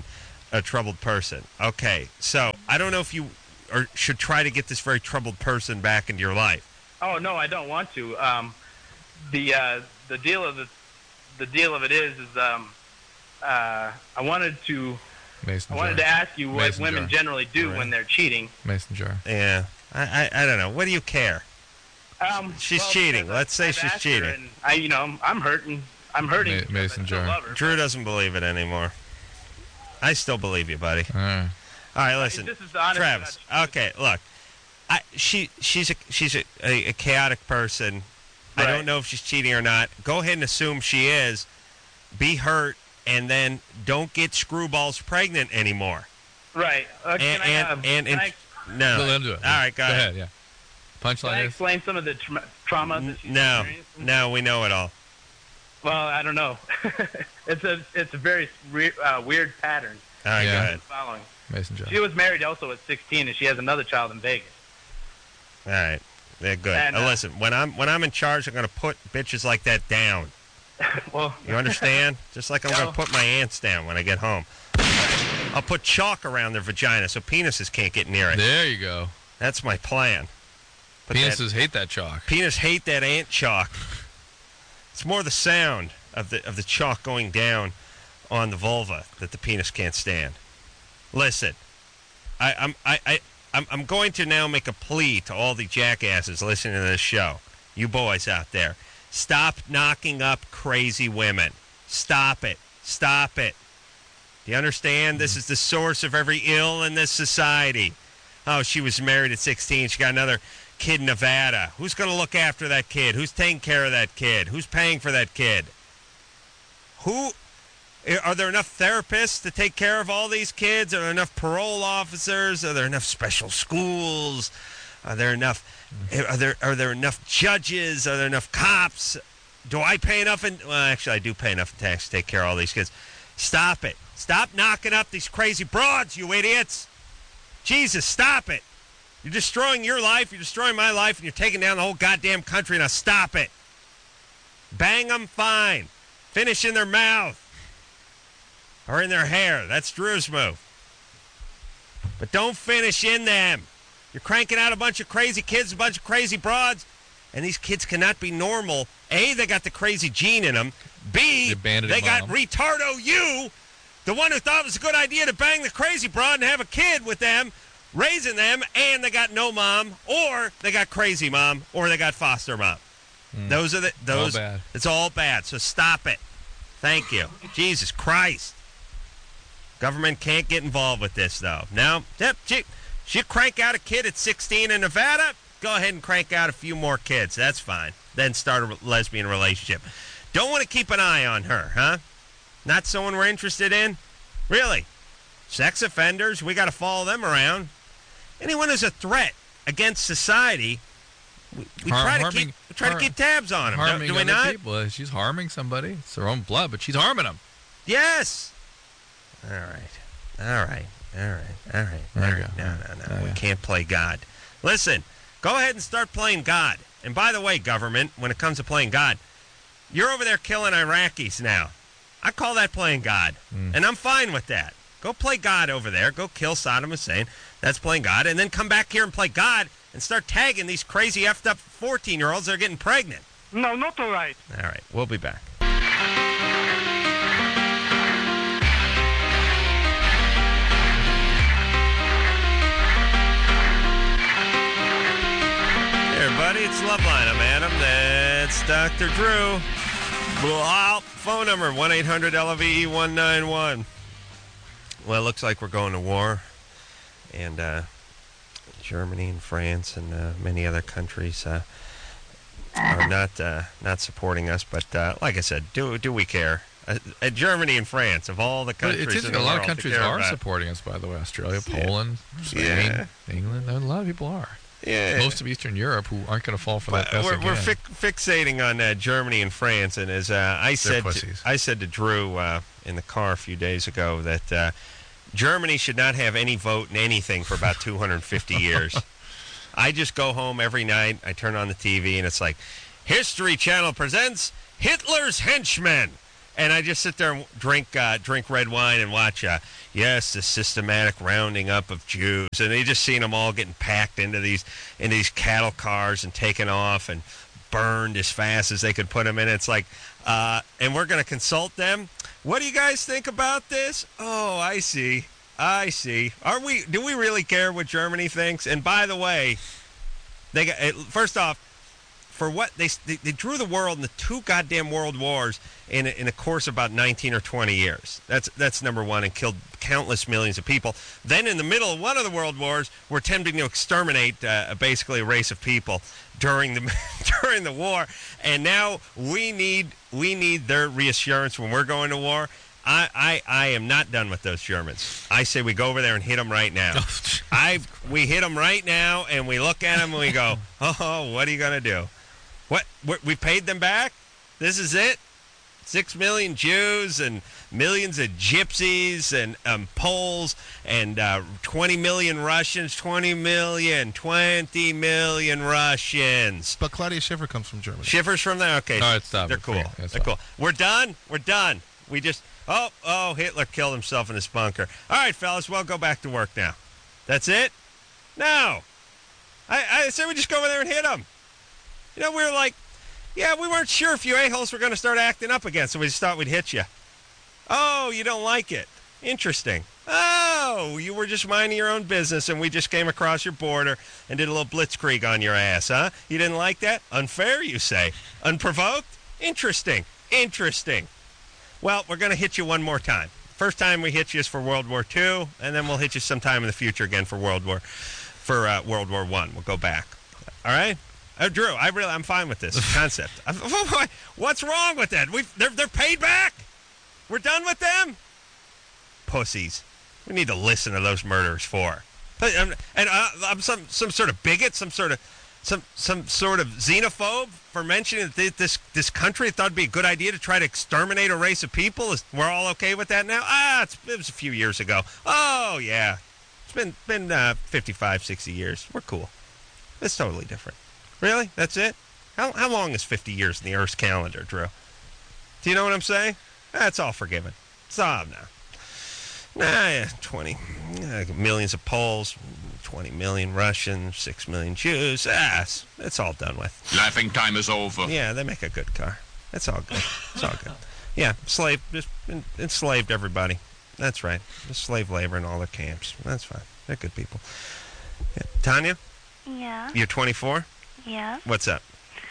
Speaker 2: A troubled person. Okay, so I don't know if you or should try to get this very troubled person back into your life.
Speaker 10: Oh no, I don't want to. Um, the uh, the deal of the the deal of it is is um, uh, I wanted to
Speaker 3: Mason
Speaker 10: I wanted
Speaker 3: jar.
Speaker 10: to ask you what
Speaker 3: Mason
Speaker 10: women
Speaker 3: jar.
Speaker 10: generally do
Speaker 2: Right.
Speaker 10: when they're cheating.
Speaker 3: Mason jar.
Speaker 2: Yeah, I, I I don't know. What do you care?
Speaker 10: Um,
Speaker 2: She's
Speaker 10: well,
Speaker 2: cheating.
Speaker 10: because
Speaker 2: Let's say
Speaker 10: I've
Speaker 2: she's
Speaker 10: asked her
Speaker 2: cheating.
Speaker 10: and I, you know, I'm hurting. I'm hurting.
Speaker 3: Ma-
Speaker 10: because
Speaker 3: Mason
Speaker 10: I still
Speaker 3: jar.
Speaker 10: love her.
Speaker 2: Drew doesn't believe it anymore. I still believe you, buddy.
Speaker 3: All right.
Speaker 2: All right, listen,
Speaker 10: This is the honest
Speaker 2: Travis.
Speaker 10: God.
Speaker 2: Okay, look, I she she's a she's a, a, a chaotic person. I
Speaker 10: Right.
Speaker 2: don't know if she's cheating or not. Go ahead and assume she is. Be hurt, and then don't get screwballs pregnant anymore.
Speaker 10: Right. Uh,
Speaker 2: And
Speaker 10: can I,
Speaker 2: and
Speaker 10: uh,
Speaker 2: and,
Speaker 10: can
Speaker 2: and
Speaker 10: I,
Speaker 2: no.
Speaker 3: Well, let him do it.
Speaker 2: All right, go,
Speaker 3: Go
Speaker 2: ahead.
Speaker 3: ahead. Yeah.
Speaker 10: can I
Speaker 3: Punchline is.
Speaker 10: explain some of the tra- trauma that she's
Speaker 2: No,
Speaker 10: experienced?
Speaker 2: no, we know it all.
Speaker 10: Well, I don't know. it's a it's a very re- uh, weird pattern.
Speaker 2: All right,
Speaker 3: Yeah.
Speaker 2: go ahead.
Speaker 10: Following.
Speaker 3: Mason jar.
Speaker 10: She was married also at sixteen, and she has another child in Vegas.
Speaker 2: All right, yeah, good.
Speaker 10: And,
Speaker 2: Now,
Speaker 10: uh,
Speaker 2: listen, when I'm when I'm in charge, I'm going to put bitches like that down.
Speaker 10: Well,
Speaker 2: You understand? Just like I'm
Speaker 10: No.
Speaker 2: going to put my ants down when I get home. I'll put chalk around their vagina so penises can't get near it.
Speaker 3: There you go.
Speaker 2: That's my plan. Put that-
Speaker 3: Penises hate that chalk.
Speaker 2: penis hate that ant chalk. It's more the sound of the of the chalk going down on the vulva that the penis can't stand. Listen, I, I'm I, I I'm I'm going to now make a plea to all the jackasses listening to this show. You boys out there, stop knocking up crazy women. Stop it. Stop it. Do you understand? This is the source of every ill in this society. Oh, she was married at sixteen. She got another kid in Nevada. Who's going to look after that kid? Who's taking care of that kid? Who's paying for that kid? Who are there enough therapists to take care of all these kids? Are there enough parole officers? Are there enough special schools? Are there enough are there are there enough judges? Are there enough cops? Do I pay enough in well actually I do pay enough in tax to take care of all these kids. Stop it. Stop knocking up these crazy broads, you idiots. Jesus, stop it. You're destroying your life, you're destroying my life, and you're taking down the whole goddamn country. Now stop it. Bang them fine. Finish in their mouth. Or in their hair. That's Drew's move. But don't finish in them. You're cranking out a bunch of crazy kids, a bunch of crazy broads, and these kids cannot be normal. A, they got the crazy gene in them. B,
Speaker 3: They banded
Speaker 2: they
Speaker 3: it,
Speaker 2: got
Speaker 3: Mom.
Speaker 2: retardo you, the one who thought it was a good idea to bang the crazy broad and have a kid with them, raising them, and they got no mom, or they got crazy mom, or they got foster mom. Those are the those.
Speaker 3: All bad.
Speaker 2: It's all bad. So stop it. Thank you. Jesus Christ. Government can't get involved with this though. Now, yep, she, she crank out a kid at sixteen in Nevada. Go ahead and crank out a few more kids. That's fine. Then start a lesbian relationship. Don't want to keep an eye on her, huh? Not someone we're interested in? Really? Sex offenders, we got to follow them around. Anyone who's a threat against society, we, we
Speaker 3: Har-
Speaker 2: try to
Speaker 3: harming-
Speaker 2: keep we try
Speaker 3: har-
Speaker 2: to keep tabs on them. Do,
Speaker 3: Harming
Speaker 2: do we
Speaker 3: other
Speaker 2: not?
Speaker 3: people. Uh, She's harming somebody. It's their own blood, but she's harming them.
Speaker 2: Yes. All right. All right. All right. All right.
Speaker 3: There
Speaker 2: All
Speaker 3: you
Speaker 2: right.
Speaker 3: go.
Speaker 2: No, no, no.
Speaker 3: Oh,
Speaker 2: we
Speaker 3: yeah.
Speaker 2: can't play God. Listen, go ahead and start playing God. And by the way, government, when it comes to playing God, you're over there killing Iraqis now. I call that playing God.
Speaker 3: Mm.
Speaker 2: And I'm fine with that. Go play God over there. Go kill Saddam Hussein. That's playing God. And then come back here and play God and start tagging these crazy effed up fourteen-year-olds that are getting pregnant.
Speaker 11: No, not all right.
Speaker 2: All right. We'll be back. Hey, everybody, it's Loveline. I'm Adam. That's Doctor Drew. Blah. Phone number, one eight hundred L V E one nine one. Well, it looks like we're going to war. And uh, Germany and France and uh, many other countries uh, are not uh, not supporting us. But uh, like I said, do do we care? Uh, uh, Germany and France, of all the
Speaker 3: But
Speaker 2: countries
Speaker 3: it seems
Speaker 2: in
Speaker 3: like
Speaker 2: the
Speaker 3: a lot
Speaker 2: world
Speaker 3: of
Speaker 2: to
Speaker 3: countries
Speaker 2: care
Speaker 3: are
Speaker 2: about.
Speaker 3: supporting us, by the way. Australia,
Speaker 2: Yeah.
Speaker 3: Poland, Spain,
Speaker 2: Yeah.
Speaker 3: England. A lot of people are.
Speaker 2: Yeah.
Speaker 3: Most of Eastern Europe who aren't going to fall for that.
Speaker 2: But
Speaker 3: mess
Speaker 2: we're we're
Speaker 3: again.
Speaker 2: fi- fixating on uh, Germany and France, and as uh, I said, to,
Speaker 3: pussies.
Speaker 2: I said to Drew uh, in the car a few days ago that uh, Germany should not have any vote in anything for about two hundred fifty years. I just go home every night, I turn on the T V, and it's like, History Channel presents Hitler's Henchmen. and I just sit there and drink uh, drink red wine and watch. Uh, yes, the systematic rounding up of Jews, and you just seen them all getting packed into these into these cattle cars and taken off and burned as fast as they could put them in. It's like, uh, and we're going to consult them. What do you guys think about this? Oh, I see. I see. Are we? Do we really care what Germany thinks? And by the way, they got first off, for what they they, they drew the world into two goddamn world wars in a, in a course of about nineteen or twenty years. That's that's number one, and killed countless millions of people. Then in the middle of one of the world wars, we're attempting to exterminate uh, basically a race of people during the during the war, and now we need we need their reassurance when we're going to war. I, I, I am not done with those Germans. I say we go over there and hit them right now. I we hit them right now, and we look at them and we go, oh, what are you going to do? What we paid them back? This is it? Six million Jews and millions of gypsies and um, Poles and uh, twenty million Russians. Twenty million, twenty million Russians.
Speaker 7: But Claudia Schiffer comes from Germany.
Speaker 2: Schiffer's from there. Okay,
Speaker 3: all right, stop.
Speaker 2: They're
Speaker 3: it.
Speaker 2: cool.
Speaker 3: Yeah,
Speaker 2: They're
Speaker 3: stop.
Speaker 2: cool. We're done. We're done. We just oh oh Hitler killed himself in his bunker. All right, fellas, we'll go back to work now. That's it? No. I I said we just go over there and hit them. You know, we were like. Yeah, we weren't sure if you a-holes were going to start acting up again, so we just thought we'd hit you. Oh, you don't like it. Interesting. Oh, you were just minding your own business, and we just came across your border and did a little blitzkrieg on your ass, huh? You didn't like that? Unfair, you say. Unprovoked? Interesting. Interesting. Well, we're going to hit you one more time. First time we hit you is for World War Two, and then we'll hit you sometime in the future again for World War for uh, World War One. We'll go back. All right? Oh, Drew, I really, I'm fine with this concept. What's wrong with that? We they're they're paid back. We're done with them. Pussies. We need to listen to those murderers for. And uh, I'm some some sort of bigot, some sort of some some sort of xenophobe for mentioning that this this country thought it'd be a good idea to try to exterminate a race of people. We're all okay with that now? Ah, it's, it was a few years ago. Oh yeah, it's been been uh, fifty-five, sixty years. We're cool. It's totally different. Really? That's it? How how long is fifty years in the Earth's calendar, Drew? Do you know what I'm saying? That's all forgiven. It's all now. Nah, yeah, twenty uh, millions of Poles, twenty million Russians, six million Jews. Ah, it's, it's all done with.
Speaker 11: Laughing time is over.
Speaker 2: Yeah, they make a good car. That's all good. It's all good. Yeah, slave, just en- enslaved everybody. That's right. Just slave labor in all their camps. That's fine. They're good people. Yeah. Tanya?
Speaker 12: Yeah.
Speaker 2: You're twenty-four?
Speaker 12: Yeah.
Speaker 2: What's up?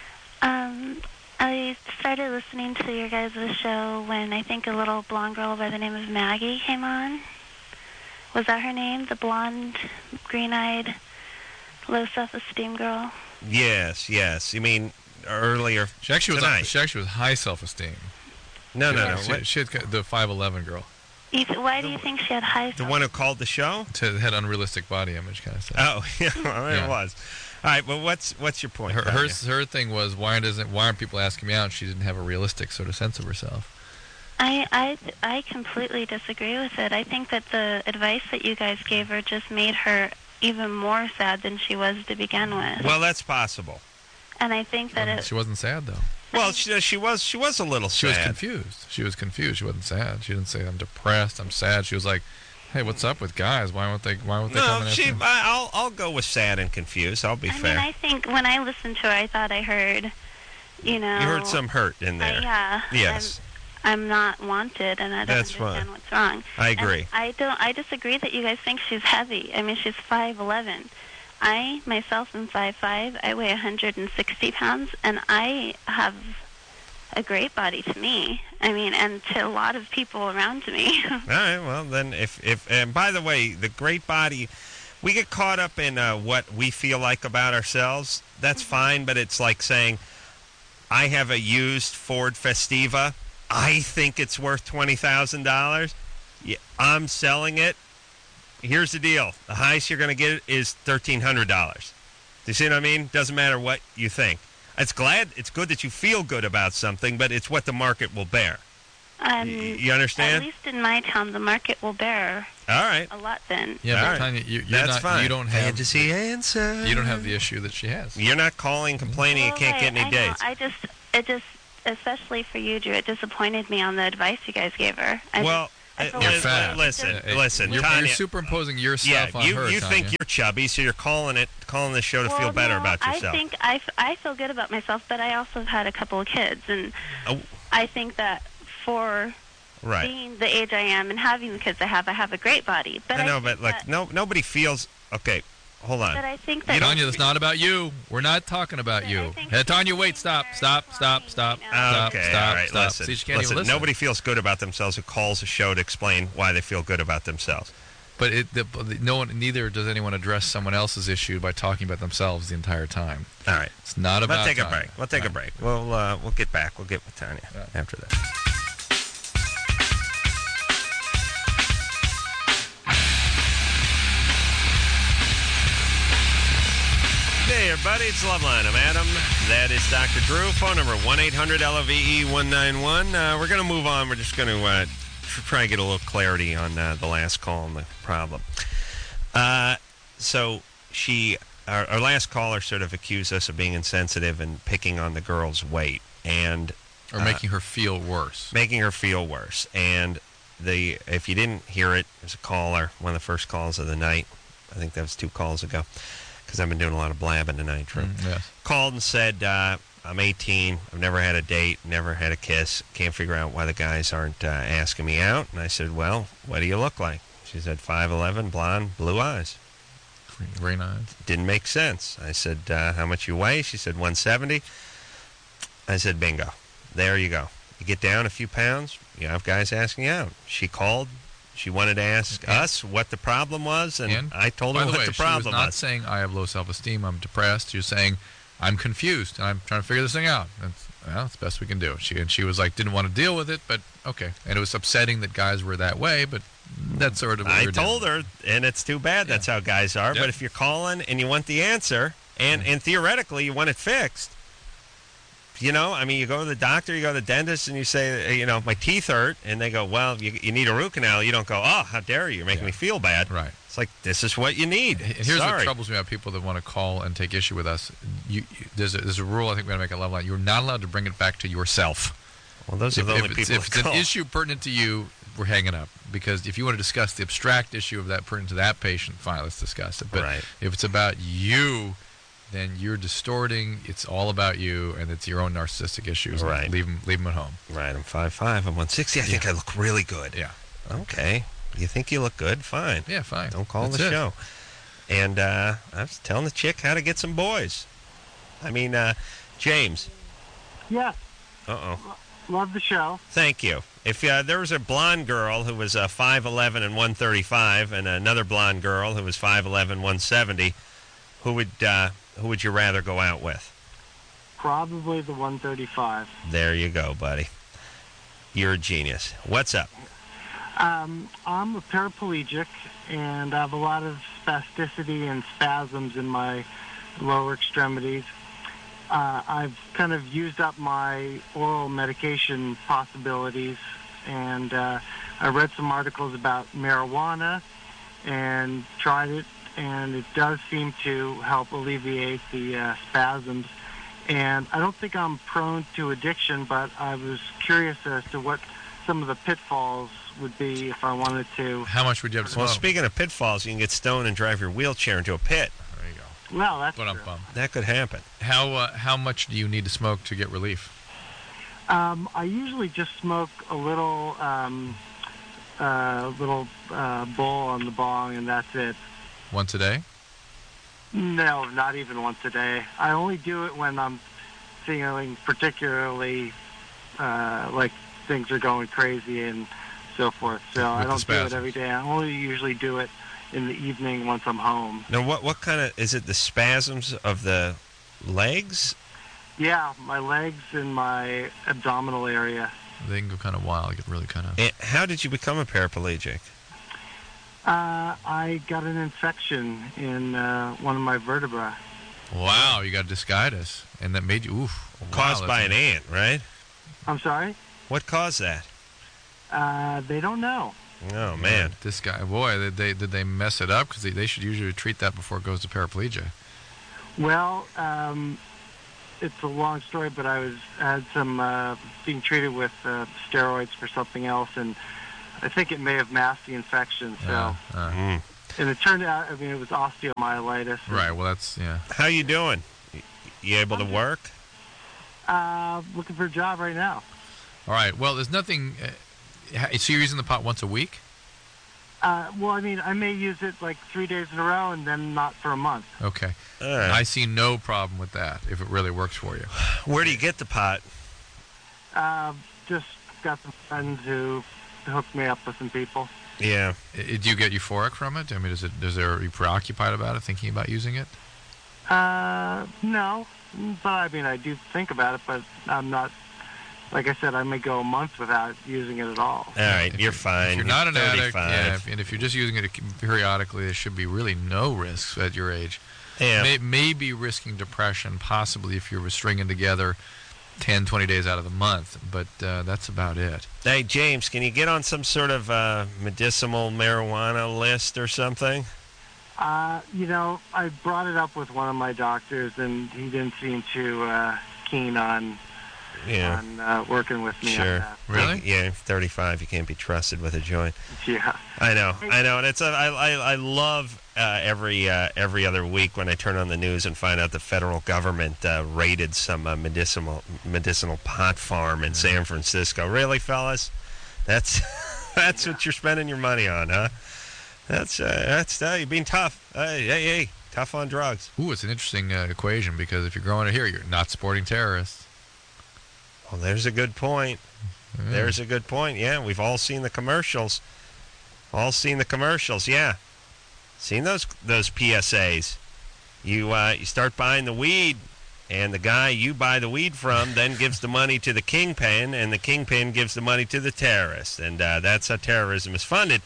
Speaker 12: Um, I started listening to your guys' show when I think a little blonde girl by the name of Maggie came on. Was that her name? The blonde, green-eyed, low self-esteem girl?
Speaker 2: Yes, yes. You mean earlier
Speaker 3: She actually was
Speaker 2: tonight?
Speaker 3: she actually was high self-esteem.
Speaker 2: No, no,
Speaker 3: Yeah,
Speaker 2: no.
Speaker 3: She,
Speaker 2: What-
Speaker 3: she had the five eleven girl.
Speaker 12: You th- why do you think she had high
Speaker 2: The one who called the show?
Speaker 3: To, had unrealistic body image kind of stuff.
Speaker 2: Oh, yeah, well,
Speaker 3: Yeah.
Speaker 2: it was. All right, well, what's what's your point?
Speaker 3: Her, her
Speaker 2: Tanya?
Speaker 3: her thing was why doesn't why aren't people asking me out? She didn't have a realistic sort of sense of herself.
Speaker 12: I, I, I completely disagree with it. I think that the advice that you guys gave her just made her even more sad than she was to begin with.
Speaker 2: Well, that's possible.
Speaker 12: And I think that it...
Speaker 3: She wasn't sad though.
Speaker 2: Well, she she was she was a little
Speaker 3: She
Speaker 2: sad.
Speaker 3: was confused. She was confused. She wasn't sad. She didn't say I'm depressed. I'm sad. She was like, "Hey, what's up with guys? Why won't they? Why won't they come
Speaker 2: No,
Speaker 3: and
Speaker 2: she.
Speaker 3: ask me?"
Speaker 2: I, I'll I'll go with sad and confused. I'll be
Speaker 12: I
Speaker 2: fair.
Speaker 12: mean, I think when I listened to her, I thought I heard, you know...
Speaker 2: You heard some hurt in there.
Speaker 12: Uh, yeah.
Speaker 2: Yes.
Speaker 12: I'm, I'm not wanted, and I don't
Speaker 2: That's
Speaker 12: understand
Speaker 2: fine.
Speaker 12: what's wrong.
Speaker 2: I
Speaker 12: And
Speaker 2: agree.
Speaker 12: I don't. I disagree that you guys think she's heavy. I mean, she's five eleven. I myself am five five. I weigh one hundred sixty pounds, and I have a great body to me. I mean, and to a lot of people around me.
Speaker 2: All right. Well, then, if if and by the way, the great body, we get caught up in uh, what we feel like about ourselves. That's
Speaker 12: Mm-hmm.
Speaker 2: fine, but it's like saying, I have a used Ford Festiva. I think it's worth twenty thousand dollars. Yeah, I'm selling it. Here's the deal: the highest you're going to get is thirteen hundred dollars. Do you see what I mean? Doesn't matter what you think. It's glad. It's good that you feel good about something, but it's what the market will bear.
Speaker 12: Um,
Speaker 2: Y- you understand?
Speaker 12: At least in my town, the market will bear
Speaker 2: All right.
Speaker 12: a lot then.
Speaker 3: Yeah,
Speaker 2: All
Speaker 3: but
Speaker 2: right.
Speaker 3: Tanya, you, you're
Speaker 2: That's
Speaker 3: not.
Speaker 2: fine.
Speaker 3: You don't have
Speaker 2: Fantasy answer.
Speaker 3: You don't have the issue that she has.
Speaker 2: You're not calling, complaining, you
Speaker 12: Well,
Speaker 2: can't
Speaker 12: right,
Speaker 2: get any
Speaker 12: I know.
Speaker 2: dates.
Speaker 12: I just, it just, especially for you, Drew, it disappointed me on the advice you guys gave her. I
Speaker 2: well,
Speaker 12: just, I
Speaker 2: uh,
Speaker 12: feel
Speaker 2: li-
Speaker 12: like
Speaker 2: li- listen,
Speaker 3: Uh,
Speaker 2: listen,
Speaker 3: you're,
Speaker 2: Tanya.
Speaker 3: you're superimposing yourself
Speaker 2: yeah,
Speaker 3: on
Speaker 2: you,
Speaker 3: her.
Speaker 2: you think
Speaker 3: Tanya.
Speaker 2: you're chubby, so you're calling it, calling the show to
Speaker 12: well,
Speaker 2: feel better
Speaker 12: no,
Speaker 2: about yourself.
Speaker 12: I think I, f- I feel good about myself, but I also have had a couple of kids, and
Speaker 2: Oh.
Speaker 12: I think that for
Speaker 2: Right.
Speaker 12: being the age I am and having the kids I have, I have a great body. But
Speaker 2: I
Speaker 12: I
Speaker 2: know,
Speaker 12: think
Speaker 2: but like,
Speaker 12: that,
Speaker 2: no, nobody feels. Okay, hold on.
Speaker 12: But I think that
Speaker 3: Tanya, that's not about you. We're not talking about you. Hey, Tanya, wait, stop, stop, stop, stop, stop,
Speaker 2: Okay,
Speaker 3: stop,
Speaker 2: all right,
Speaker 3: stop.
Speaker 2: listen.
Speaker 3: See, she can't
Speaker 2: listen,
Speaker 3: even listen.
Speaker 2: Nobody feels good about themselves who calls a show to explain why they feel good about themselves.
Speaker 3: But it, the, no one, neither does anyone address someone else's issue by talking about themselves the entire time.
Speaker 2: All right,
Speaker 3: it's not about.
Speaker 2: We'll take
Speaker 3: Tanya.
Speaker 2: a break. We'll take
Speaker 3: Right.
Speaker 2: a break. We'll uh, we'll get back. We'll get with Tanya
Speaker 3: Right.
Speaker 2: after that. Hey, everybody, it's Loveline. I'm Adam. That is Doctor Drew. Phone number one eight hundred L O V E one nine one. Uh, we're going to move on. We're just going to uh, try and get a little clarity on uh, the last call and the problem. Uh, so she, our, our last caller sort of accused us of being insensitive and picking on the girl's weight. And
Speaker 3: Or
Speaker 2: uh,
Speaker 3: making her feel worse.
Speaker 2: making her feel worse. And the if you didn't hear it, there's a caller, one of the first calls of the night. I think that was two calls ago, because I've been doing a lot of blabbing tonight, Drew.
Speaker 3: Mm, yes.
Speaker 2: Called and said, uh, I'm eighteen, I've never had a date, never had a kiss, can't figure out why the guys aren't uh, asking me out. And I said, well, what do you look like? She said, five eleven, blonde, blue eyes.
Speaker 3: Green, green eyes.
Speaker 2: Didn't make sense. I said, uh, how much you weigh? She said, one seventy. I said, bingo. There you go. You get down a few pounds, you have guys asking you out. She called. She wanted to ask
Speaker 3: And-
Speaker 2: us what the problem was, and,
Speaker 3: And,
Speaker 2: I told
Speaker 3: By
Speaker 2: her
Speaker 3: the
Speaker 2: what
Speaker 3: way,
Speaker 2: the
Speaker 3: she was
Speaker 2: problem
Speaker 3: not
Speaker 2: was.
Speaker 3: saying I have low self-esteem, I'm depressed. She was saying I'm confused and I'm trying to figure this thing out. That's, well, it's the best we can do. She and she was like didn't want to deal with it, but okay. And it was upsetting that guys were that way, but that's sort of what
Speaker 2: I
Speaker 3: we're
Speaker 2: told
Speaker 3: doing.
Speaker 2: her, and it's too bad that's how guys are.
Speaker 3: Yep.
Speaker 2: But if you're calling and you want the answer, and, and theoretically you want it fixed, you know, I mean, you go to the doctor, you go to the dentist, and you say, you know, my teeth hurt, and they go, well, you, you need a root canal. You don't go, oh, how dare you, you're making
Speaker 3: Yeah.
Speaker 2: me feel bad.
Speaker 3: Right.
Speaker 2: It's like, this is what you need.
Speaker 3: And here's
Speaker 2: Sorry.
Speaker 3: what troubles me about people that want to call and take issue with us. You, you, there's, a, there's a rule I think we're going to make a level line. You're not allowed to bring it back to yourself.
Speaker 2: Well, those are
Speaker 3: if,
Speaker 2: the
Speaker 3: if
Speaker 2: only
Speaker 3: it's,
Speaker 2: people
Speaker 3: if
Speaker 2: that
Speaker 3: it's
Speaker 2: call.
Speaker 3: an issue pertinent to you, we're hanging up. Because if you want to discuss the abstract issue of that pertinent to that patient, fine, let's discuss it. But
Speaker 2: Right.
Speaker 3: if it's about you, then you're distorting. It's all about you, and it's your own narcissistic issues.
Speaker 2: Right.
Speaker 3: Leave them, leave them at home.
Speaker 2: Right, I'm five five, I'm one sixty. I think I look really good.
Speaker 3: Yeah.
Speaker 2: Okay. You think you look good? Fine.
Speaker 3: Yeah, fine.
Speaker 2: Don't call
Speaker 3: That's
Speaker 2: the
Speaker 3: it.
Speaker 2: show. And uh, I was telling the chick how to get some boys. I mean, uh, James.
Speaker 11: Yeah,
Speaker 2: Uh-oh.
Speaker 11: love the show.
Speaker 2: Thank you. If uh, there was a blonde girl who was uh, five eleven and one thirty-five, and another blonde girl who was five eleven, one seventy, who would uh, who would you rather go out with?
Speaker 11: Probably the one thirty-five.
Speaker 2: There you go, buddy. You're a genius. What's up?
Speaker 11: Um, I'm a paraplegic, and I have a lot of spasticity and spasms in my lower extremities. Uh, I've kind of used up my oral medication possibilities, and uh, I read some articles about marijuana and tried it, and it does seem to help alleviate the uh, spasms. And I don't think I'm prone to addiction, but I was curious as to what some of the pitfalls would be if I wanted to.
Speaker 3: How much would you have to
Speaker 2: Well,
Speaker 3: smoke?
Speaker 2: speaking of pitfalls, you can get stoned and drive your wheelchair into a pit.
Speaker 3: There you go.
Speaker 11: Well, that's
Speaker 3: But I'm
Speaker 11: true.
Speaker 3: bummed.
Speaker 2: That could happen.
Speaker 3: How uh, how much do you need to smoke to get relief?
Speaker 11: Um, I usually just smoke a little, um, uh, little uh, bowl on the bong, and that's it.
Speaker 3: Once a day?
Speaker 11: No, not even once a day. I only do it when I'm feeling particularly uh, like things are going crazy and so forth. So I
Speaker 3: With the
Speaker 11: don't do it
Speaker 3: spasms.
Speaker 11: every day. I only usually do it in the evening once I'm home.
Speaker 2: Now, what what kind of is it? The spasms of the legs?
Speaker 11: Yeah, my legs and my abdominal area.
Speaker 3: They can go kind of wild, get really kind of.
Speaker 2: And how did you become a paraplegic?
Speaker 11: Uh, I got an infection in uh, one of my vertebrae.
Speaker 3: Wow, you got discitis, and that made you oof.
Speaker 2: Caused
Speaker 3: wow,
Speaker 2: by an
Speaker 3: that's-
Speaker 2: ant, right?
Speaker 11: I'm sorry?
Speaker 2: What caused that?
Speaker 11: Uh, they don't know.
Speaker 2: Oh man,
Speaker 3: This guy, boy, did they did they mess it up? Because they, they should usually treat that before it goes to paraplegia.
Speaker 11: Well, um, it's a long story, but I was had some uh, being treated with uh, steroids for something else, and I think it may have masked the infection. So,
Speaker 3: Uh, uh,
Speaker 2: Mm.
Speaker 11: and it turned out, I mean, it was osteomyelitis.
Speaker 3: right. Well, that's yeah.
Speaker 2: How you doing? Y- You able to work?
Speaker 11: Uh, looking for a job right now.
Speaker 3: All right. Well, there's nothing. Uh, ha- so you're using the pot once a week?
Speaker 11: Uh, well, I mean, I may use it like three days in a row and then not for a month.
Speaker 3: Okay.
Speaker 2: All right.
Speaker 3: I see no problem with that if it really works for you.
Speaker 2: Where do you get the pot?
Speaker 11: Uh, just got some friends who hooked me up with some people.
Speaker 2: Yeah.
Speaker 3: I- Do you get euphoric from it? I mean, is it? Is there? Are you preoccupied about it, thinking about using it?
Speaker 11: Uh, no, but I mean, I do think about it, but I'm not. Like I said, I may go a month without using it at all.
Speaker 2: All right, you're fine.
Speaker 3: If you're not an addict,
Speaker 2: thirty-five.
Speaker 3: yeah, if, and if you're just using it periodically, there should be really no risks at your age.
Speaker 2: Yeah.
Speaker 3: May, maybe risking depression, possibly if you're stringing together ten, twenty days out of the month, but uh, that's about it.
Speaker 2: Hey, James, can you get on some sort of uh, medicinal marijuana list or something?
Speaker 11: Uh, you know, I brought it up with one of my doctors, and he didn't seem too uh, keen on
Speaker 2: Yeah.
Speaker 11: on uh, working with me on
Speaker 2: Sure.
Speaker 11: that.
Speaker 3: Really?
Speaker 2: Yeah, thirty-five. You can't be trusted with a joint.
Speaker 11: Yeah.
Speaker 2: I know, I know, and it's a, I, I, I love uh, every uh, every other week when I turn on the news and find out the federal government uh, raided some uh, medicinal medicinal pot farm in San Francisco. Really, fellas? That's that's what you're spending your money on, huh? That's uh, that's uh, you're being tough. Hey, hey, hey, tough on drugs.
Speaker 3: Ooh, it's an interesting uh, equation because if you're growing it here, you're not supporting terrorists.
Speaker 2: Well, there's a good point.
Speaker 3: Yeah.
Speaker 2: There's a good point. Yeah, we've all seen the commercials. All seen the commercials. Yeah, seen those those P S As. You uh, you start buying the weed, and the guy you buy the weed from then gives the money to the kingpin, and the kingpin gives the money to the terrorist, and uh, that's how terrorism is funded.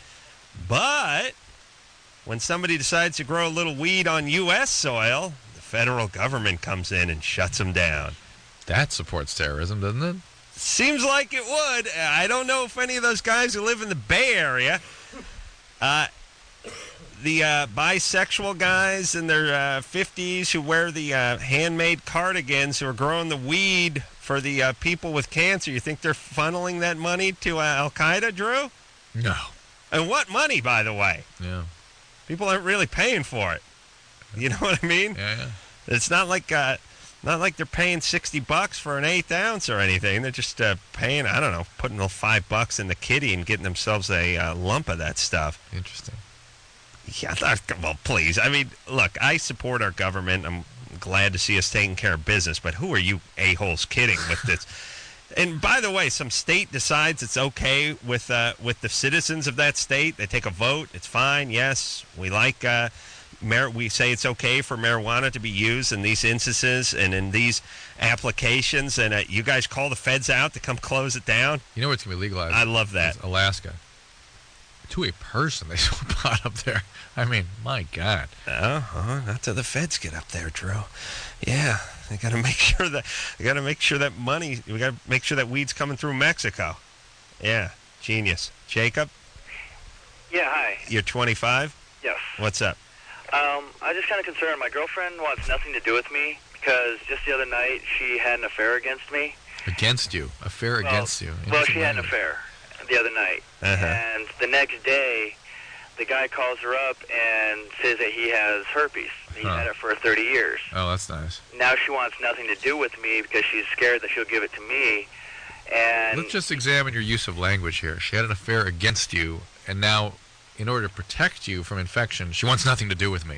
Speaker 2: But when somebody decides to grow a little weed on U S soil, the federal government comes in and shuts them down.
Speaker 3: That supports terrorism, doesn't it?
Speaker 2: Seems like it would. I don't know if any of those guys who live in the Bay Area, uh, the uh, bisexual guys in their uh, fifties who wear the uh, handmade cardigans who are growing the weed for the uh, people with cancer, you think they're funneling that money to uh, Al-Qaeda, Drew?
Speaker 3: No.
Speaker 2: And what money, by the way?
Speaker 3: Yeah.
Speaker 2: People aren't really paying for it. You know what I mean?
Speaker 3: Yeah, yeah.
Speaker 2: It's not like... Uh, Not like they're paying sixty bucks for an eighth ounce or anything. They're just uh, paying, I don't know, putting a five bucks in the kitty and getting themselves a uh, lump of that stuff.
Speaker 3: Interesting.
Speaker 2: Yeah, that, well, please. I mean, look, I support our government. I'm glad to see us taking care of business, but who are you a-holes kidding with this? And by the way, some state decides it's okay with uh, with the citizens of that state. They take a vote. It's fine. Yes, we like... Uh, Mar- we say it's okay for marijuana to be used in these instances and in these applications, and uh, you guys call the feds out to come close it down.
Speaker 3: You know what's going to be legalized?
Speaker 2: I love that.
Speaker 3: It's Alaska. To a person, they sold pot up there. I mean, my God.
Speaker 2: Uh-huh. Not till the feds get up there, Drew. Yeah, they got to make sure that they got to make sure that money. We got to make sure that weed's coming through Mexico. Yeah, genius. Jacob,
Speaker 9: Yeah, hi.
Speaker 2: you're twenty-five.
Speaker 9: Yes.
Speaker 2: What's up?
Speaker 9: Um, I'm just kind of concerned. My girlfriend wants nothing to do with me because just the other night she had an affair against me.
Speaker 3: Against you. Affair
Speaker 9: Well,
Speaker 3: against you.
Speaker 9: Well,
Speaker 3: Interesting
Speaker 9: she had an
Speaker 3: language.
Speaker 9: affair the other night.
Speaker 2: Uh-huh.
Speaker 9: And the next day, the guy calls her up and says that he has herpes. He's
Speaker 3: Huh.
Speaker 9: had it for thirty years.
Speaker 3: Oh, that's nice.
Speaker 9: Now she wants nothing to do with me because she's scared that she'll give it to me. And
Speaker 3: Let's just examine your use of language here. She had an affair against you, and now, in order to protect you from infection, she wants nothing to do with me.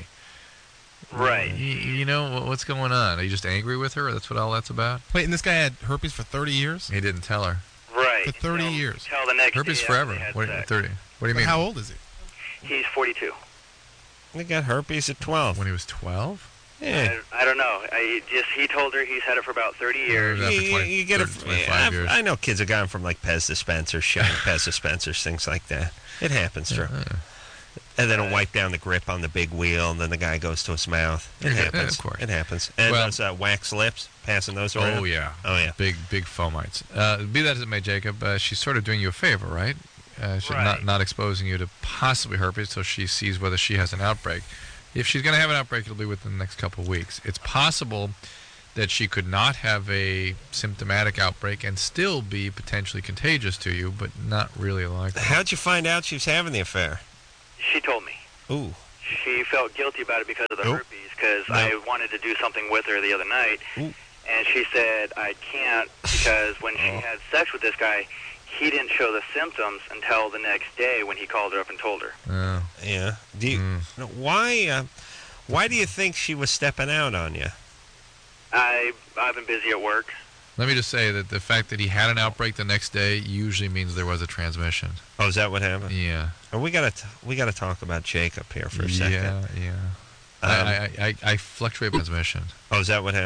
Speaker 9: Right.
Speaker 3: You, you know, wh- what's going on? Are you just angry with her? That's what all that's about?
Speaker 7: Wait, and this guy had herpes for thirty years?
Speaker 3: He didn't tell her.
Speaker 9: Right.
Speaker 7: For thirty years.
Speaker 9: Tell the next
Speaker 3: Herpes
Speaker 9: day
Speaker 3: forever.
Speaker 9: after they had
Speaker 3: What,
Speaker 9: sex.
Speaker 3: thirty. What do you mean?
Speaker 7: How old is he?
Speaker 9: He's forty-two.
Speaker 2: They got herpes at twelve.
Speaker 3: When he was twelve?
Speaker 2: Yeah.
Speaker 9: I, I don't know. I just he told her he's had it for about thirty years.
Speaker 3: Yeah,
Speaker 2: You,
Speaker 3: for
Speaker 2: you-
Speaker 3: twenty,
Speaker 2: you get a,
Speaker 3: thirty, twenty-five
Speaker 2: I,
Speaker 3: years.
Speaker 2: I know kids have gotten from like Pez dispensers, shiny Pez dispensers, things like that. It happens, Drew.
Speaker 3: Yeah.
Speaker 2: And then it'll wipe down the grip on the big wheel, and then the guy goes to his mouth. It
Speaker 3: Yeah,
Speaker 2: happens.
Speaker 3: of course.
Speaker 2: It happens. And
Speaker 3: Well-
Speaker 2: those uh, wax lips, passing those around.
Speaker 3: Oh, yeah.
Speaker 2: Oh, yeah.
Speaker 3: Big, big fomites. Uh, be that as it may, Jacob, uh, she's sort of doing you a favor, right? Uh, she's
Speaker 9: Right.
Speaker 3: not, not exposing you to possibly herpes until she sees whether she has an outbreak. If she's going to have an outbreak, it'll be within the next couple of weeks. It's possible that she could not have a symptomatic outbreak and still be potentially contagious to you, but not really like that.
Speaker 2: How'd you find out she was having the affair?
Speaker 9: She told me.
Speaker 2: Ooh.
Speaker 9: She felt guilty about it because of the
Speaker 2: Nope.
Speaker 9: herpes, because
Speaker 2: No.
Speaker 9: I wanted to do something with her the other night,
Speaker 2: Ooh.
Speaker 9: and she said, I can't, because when she
Speaker 2: Oh.
Speaker 9: had sex with this guy, he didn't show the symptoms until the next day when he called her up and told her.
Speaker 3: Oh.
Speaker 2: Yeah. Do you,
Speaker 3: Mm.
Speaker 2: no, why? Uh, why do you think she was stepping out on you?
Speaker 9: I, I've been busy at work.
Speaker 3: Let me just say that the fact that he had an outbreak the next day usually means there was a transmission.
Speaker 2: Oh, is that what happened?
Speaker 3: Yeah.
Speaker 2: Oh, we gotta t- we gotta talk about Jacob here for a second.
Speaker 3: Yeah, yeah.
Speaker 2: Um,
Speaker 3: I, I, I, I fluctuate transmission.
Speaker 2: Oh, is that what happened?